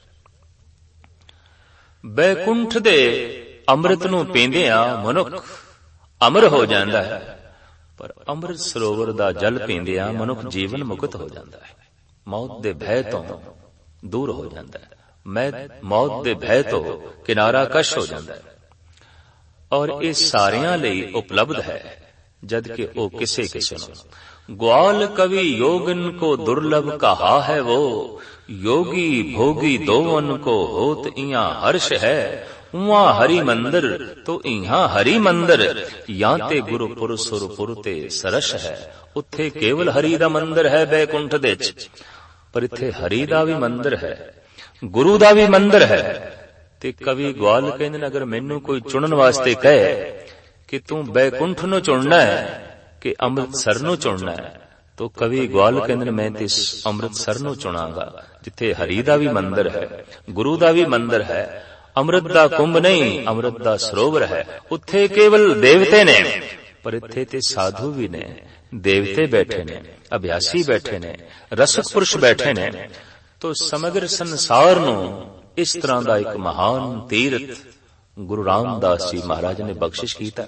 ਬੈਕੁੰਠ ਦੇ ਅੰਮ੍ਰਿਤ ਨੂੰ ਪੀਂਦਿਆਂ ਮਨੁੱਖ ਅਮਰ ਹੋ ਜਾਂਦਾ ਹੈ, ਪਰ ਅੰਮ੍ਰਿਤ ਸਰੋਵਰ ਦਾ ਜਲ ਪੀਂਦਿਆਂ ਮਨੁੱਖ ਜੀਵਨ ਮੁਕਤ ਹੋ ਜਾਂਦਾ ਹੈ, ਮੌਤ ਦੇ ਭੈ ਤੋਂ ਦੂਰ ਹੋ ਜਾਂਦਾ ਹੈ, ਮੈਂ ਮੌਤ ਦੇ ਭੈ ਤੋਂ ਕਿਨਾਰਾ ਕਸ਼ ਹੋ ਜਾਂਦਾ ਹੈ। ਔਰ ਇਹ ਸਾਰਿਆਂ ਲਈ ਉਪਲਬਧ ਹੈ, ਜਦ ਕਿ ਉਹ ਕਿਸੇ ਕਿਸੇ ਨੂੰ। ग्वाल कवि योगन को दुर्लभ कहा है वो, योगी भोगी दोवन को होत इया हर्ष है। उहाँ हरि मंदिर तो इहा हरि मंदिर, या ते गुरुपुर सुरपुर ते सरस है। उत्थे केवल हरि दा मंदिर है बैकुंठ दे च, पर इत्थे हरि दा भी मंदिर है, गुरु दा भी मंदिर है। ते कवि ग्वाल कहंदे अगर मैनू कोई चुनन वास्ते कहे कि तू बैकुंठ नू चुनना है कि अमृतसर नू चुनना है, तो कवि ग्वाल कहंदे मैं ते अमृतसर नू चुनांगा, जिथे हरि दा भी मंदिर है, गुरु दा भी मंदिर है। अमृत दा कुंभ नहीं, अमृत दा सरोवर है। उत्थे केवल देवते ने, पर इत्थे ते साधु भी ने, देवते बैठे ने, अभ्यासी बैठे ने, रसक पुरुष बैठे ने। तो समग्र संसार नू इस तरह दा एक महान तीर्थ गुरु रामदास जी महाराज ने बख्शिश कीता।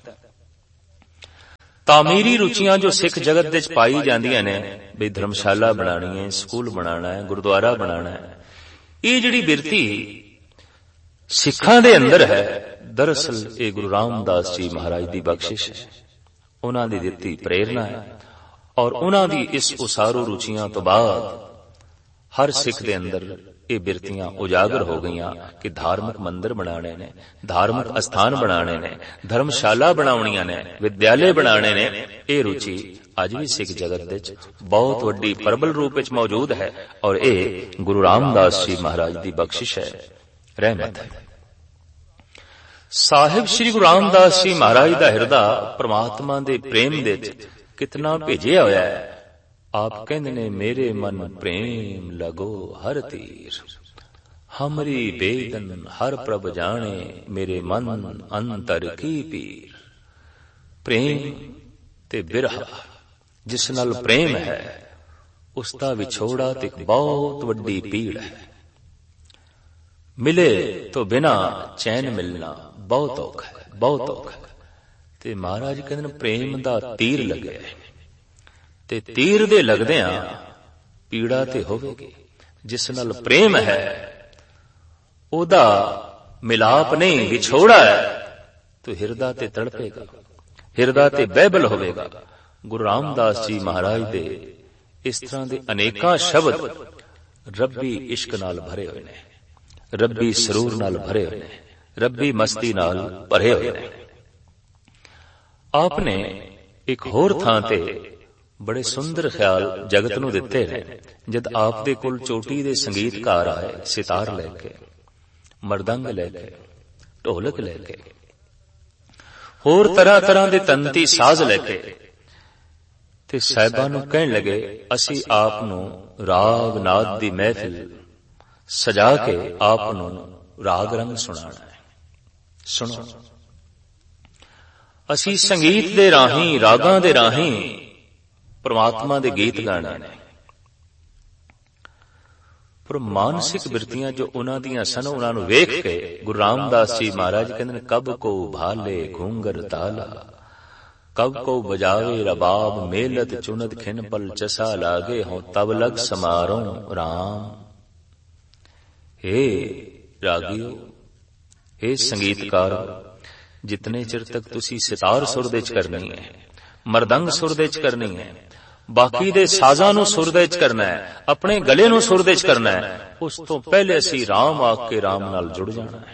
तामीरी रुचियां जो सिख जगत दे च पाई जांदियां ने, भी धर्मशाला बनानी है, स्कूल बनाना है, गुरुद्वारा बनाना है, ये जिहड़ी बिरती सिखां दे अंदर है, दरअसल ये गुरु रामदास जी महाराज दी बख्शिश है, उन्हां दी दित्ती प्रेरणा है। और उन्हां दी इस उसारू रुचियां तो बाद हर सिख दे अंदर ये बिरतियां उजागर हो गईयां कि धार्मिक मंदिर बनाने ने, धार्मिक स्थान बनाने ने, धर्मशाला बनाउणियां ने, विद्यालय बनाने ने। ये रुचि अज भी सिख जगत दे च बहुत वड्डी प्रबल रूप विच मौजूद है, और ये गुरु रामदास जी महाराज दी बख्शिश है, रहमत है। साहिब श्री गुरु रामदास जी महाराज दा हिरदा परमात्मा दे प्रेम दे च कितना भेजिया होया है। आप कहंदे ने मेरे मन प्रेम लगो हर तीर, हमरी बेदन हर प्रभ जाने, मेरे मन अंतर की पीर। प्रेम ते बिरहा जिस नाल प्रेम है, उसका विछोड़ा ते बहुत वड्डी पीड़ है। मिले तो बिना चैन मिलना बहुत औखा है, बहुत औखा है। ते महाराज कहंदे ने प्रेम दा तीर लगे ते तीर दे लगदियां पीड़ा ते होवेगी। जिस नाल प्रेम है ओदा मिलाप नहीं, विछोड़ा है, तो हिरदा ते तड़पेगा, हिरदा ते बैबल होवेगा। गुरु रामदास जी महाराज दे इस तरह दे अनेकां शब्द रब्बी इश्क नाल भरे होए ने, रब्बी सरूर नाल भरे होए ने, रब्बी मस्ती नाल भरे होए ने। आपने एक होर थां ते बड़े सुंदर ख्याल जगत नू दिते ने। जद आप दे कोल चोटी दे संगीतकार आए, सितार लेके, मरदंग लेके, ढोलक लेके, होर तरह तरह दे तंती साज लेके, ते साहिबां नू कहण लगे असी आप नू राग नाद दी महफिल सजा के आप नू राग रंग सुनाना है। सुनो, असी संगीत दे राही, रागां दे राही परमात्मा दे गीत गाने ने। ਪਰ ਮਾਨਸਿਕ ਬਿਰਤੀਆਂ ਜੋ ਉਹਨਾਂ ਦੀਆਂ ਸਨ, ਉਹਨਾਂ ਨੂੰ ਵੇਖ ਕੇ ਗੁਰੂ ਰਾਮਦਾਸ ਜੀ ਮਹਾਰਾਜ ਕਹਿੰਦੇ ਨੇ, ਕਬ ਕੋ ਭਾਲੇ ਘੂੰਗਰ ਤਾਲਾ, ਕਬ ਕੋ ਬਜਾਵੇ ਰਬਾਬ, ਮੇਲਤ ਚੁਨਤ ਖਿਨ ਪਲ ਚਸਾ ਲਾਗੇ, ਹੋ ਤਬ ਲਗ ਸਮਾਰੋਂ ਰਾਮ। हे ਰਾਗੀਓ, हे ਸੰਗੀਤਕਾਰ, ਜਿਤਨੇ ਚਿਰ ਤੱਕ ਤੁਸੀਂ ਸਿਤਾਰ ਸੁਰ ਦੇ ਚ ਕਰਨੀ ਹੈ, ਮਰਦੰਗ ਸੁਰ ਦੇ ਚ ਕਰਨੀ ਹੈ, ਬਾਕੀ ਦੇ ਸਾਜ਼ਾਂ ਨੂੰ ਸੁਰ ਦੇ ਚ ਕਰਨਾ ਹੈ, ਆਪਣੇ ਗਲੇ ਨੂੰ ਸੁਰ ਦੇ ਚ ਕਰਨਾ ਹੈ, ਉਸ ਤੋਂ ਪਹਿਲੇ ਅਸੀਂ ਰਾਮ ਆਖ ਕੇ ਰਾਮ ਨਾਲ ਜੁੜ ਜਾਣਾ ਹੈ।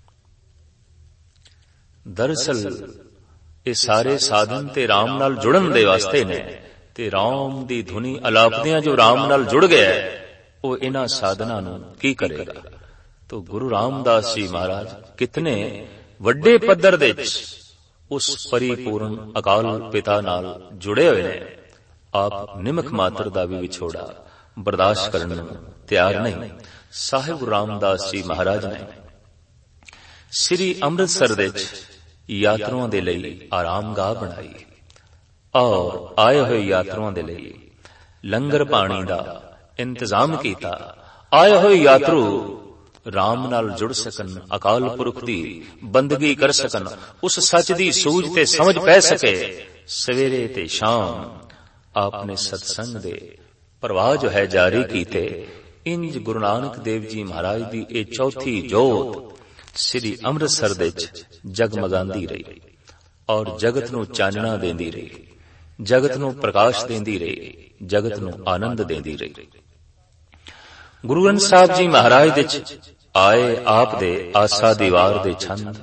ਦਰਅਸਲ ਇਹ ਸਾਰੇ ਸਾਧਨ ਤੇ ਰਾਮ ਨਾਲ ਜੁੜਨ ਦੇ ਵਾਸਤੇ ਨੇ, ਤੇ ਰਾਮ ਦੀ ਧੁਨੀ ਅਲਾਪਦਿਆਂ ਜੋ ਰਾਮ ਨਾਲ ਜੁੜ ਗਿਆ ਉਹ ਇਹਨਾਂ ਸਾਧਨਾਂ ਨੂੰ ਕੀ ਕਰੇਗਾ। ਤੋ ਗੁਰੂ ਰਾਮਦਾਸ ਜੀ ਮਹਾਰਾਜ ਕਿਤਨੇ ਵੱਡੇ ਪੱਧਰ ਦੇ ਵਿੱਚ ਉਸ ਪਰਿਪੂਰਨ ਅਕਾਲ ਪਿਤਾ ਨਾਲ ਜੁੜੇ ਹੋਏ ਨੇ। ਆਪ ਨਿਮਕ ਮਾਤਰ ਦਾ ਵੀ ਵਿਛੋੜਾ ਬਰਦਾਸ਼ਤ ਕਰਨ ਨੂੰ ਤਿਆਰ ਨਹੀਂ। ਸਾਹਿਬ ਗੁਰੂ ਰਾਮਦਾਸ ਜੀ ਮਹਾਰਾਜ ਨੇ ਸ੍ਰੀ ਅੰਮ੍ਰਿਤਸਰ ਦੇ ਵਿੱਚ ਯਾਤਰੂਆਂ ਦੇ ਲਈ ਆਰਾਮਗਾਹ ਬਣਾਈ ਔਰ ਆਏ ਹੋਏ ਯਾਤਰੂਆਂ ਦੇ ਲਈ ਲੰਗਰ ਪਾਣੀ ਦਾ ਇੰਤਜ਼ਾਮ ਕੀਤਾ। ਆਏ ਹੋਏ ਯਾਤਰੂ ਰਾਮ ਨਾਲ ਜੁੜ ਸਕਣ, ਅਕਾਲ ਪੁਰਖ ਦੀ ਬੰਦਗੀ ਕਰ ਸਕਣ, ਉਸ ਸੱਚ ਦੀ ਸੂਝ ਤੇ ਸਮਝ ਪੈ ਸਕੇ। ਸਵੇਰੇ ਤੇ ਸ਼ਾਮ ਆਪਨੇ ਸਤਸੰਗ ਦੇ ਪ੍ਰਵਾਹ ਜੋ ਹੈ ਜਾਰੀ ਕੀਤੇ। ਇੰਜ ਗੁਰੂ ਨਾਨਕ ਦੇਵ ਜੀ ਮਹਾਰਾਜ ਦੀ ਇਹ ਚੌਥੀ ਜੋਤ ਸ੍ਰੀ ਅੰਮ੍ਰਿਤਸਰ ਦੇ ਵਿੱਚ ਜਗਮਗਾਂਦੀ ਰਹੀ ਔਰ ਜਗਤ ਨੂੰ ਚਾਨਣਾ ਦੇਂਦੀ ਰਹੀ, ਜਗਤ ਨੂੰ ਪ੍ਰਕਾਸ਼ ਦੇਂਦੀ ਰਹੀ, ਜਗਤ ਨੂੰ ਆਨੰਦ ਦੇਂਦੀ ਰਹੀ। ਗੁਰੂ ਗ੍ਰੰਥ ਸਾਹਿਬ ਜੀ ਮਹਾਰਾਜ ਦੇ ਚ ਆਏ ਆਪ ਦੇ ਆਸਾ ਦੀਵਾਰ ਦੇ ਛੰਦ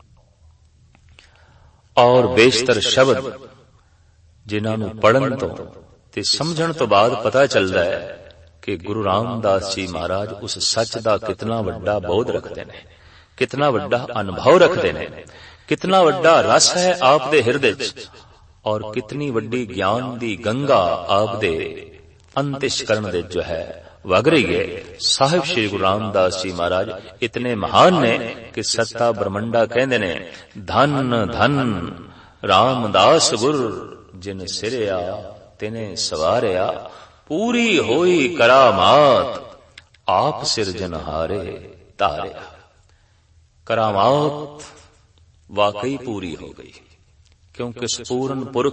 ਔਰ ਬੇਸ਼ਤਰ ਸ਼ਬਦ, ਜਿਨ੍ਹਾਂ ਨੂੰ ਪੜ੍ਹਨ ਤੋਂ ਤੇ ਸਮਝਣ ਤੋਂ ਬਾਅਦ ਪਤਾ ਚੱਲਦਾ ਹੈ ਕਿ ਗੁਰੂ ਰਾਮਦਾਸ ਜੀ ਮਹਾਰਾਜ ਉਸ ਸੱਚ ਦਾ ਕਿਤਨਾ ਵੱਡਾ ਬੋਧ ਰੱਖਦੇ ਨੇ, ਕਿਤਨਾ ਵੱਡਾ ਅਨੁਭਵ ਰੱਖਦੇ ਨੇ, ਕਿਤਨਾ ਵੱਡਾ ਰਸ ਹੈ ਆਪ ਦੇ ਹਿਰਦੇ ਚ, ਔਰ ਕਿਤਨੀ ਵੱਡੀ ਗਿਆਨ ਦੀ ਗੰਗਾ ਆਪ ਦੇ ਅੰਤਿਸ਼ਕਰਨ ਦੇ ਜੋ ਹੈ ਵਗ ਰਹੀ ਹੈ। ਸਾਹਿਬ ਸ਼੍ਰੀ ਗੁਰੂ ਰਾਮਦਾਸ ਜੀ ਮਹਾਰਾਜ ਇਤਨੇ ਮਹਾਨ ਨੇ ਕਿ ਸੱਤਾ ਬ੍ਰਹਮੰਡਾ ਕਹਿੰਦੇ ਨੇ, ਧਨ ਧਨ ਰਾਮਦਾਸ ਗੁਰ ਜਿਨ ਸਿਰਿਆ ਤਿਨੇ ਸਵਾਰਿਆ, ਪੂਰੀ ਹੋਈ ਕਰਾਮਾਤ ਆਪ ਸਿਰਜਨਹਾਰੇ ਧਾਰਿਆ। ਕਰਾਮਾਤ ਵਾਕਈ ਪੂਰੀ ਹੋ ਗਈ, ਕਿਉਂਕਿ ਸਪੂਰਨ ਪੁਰਖ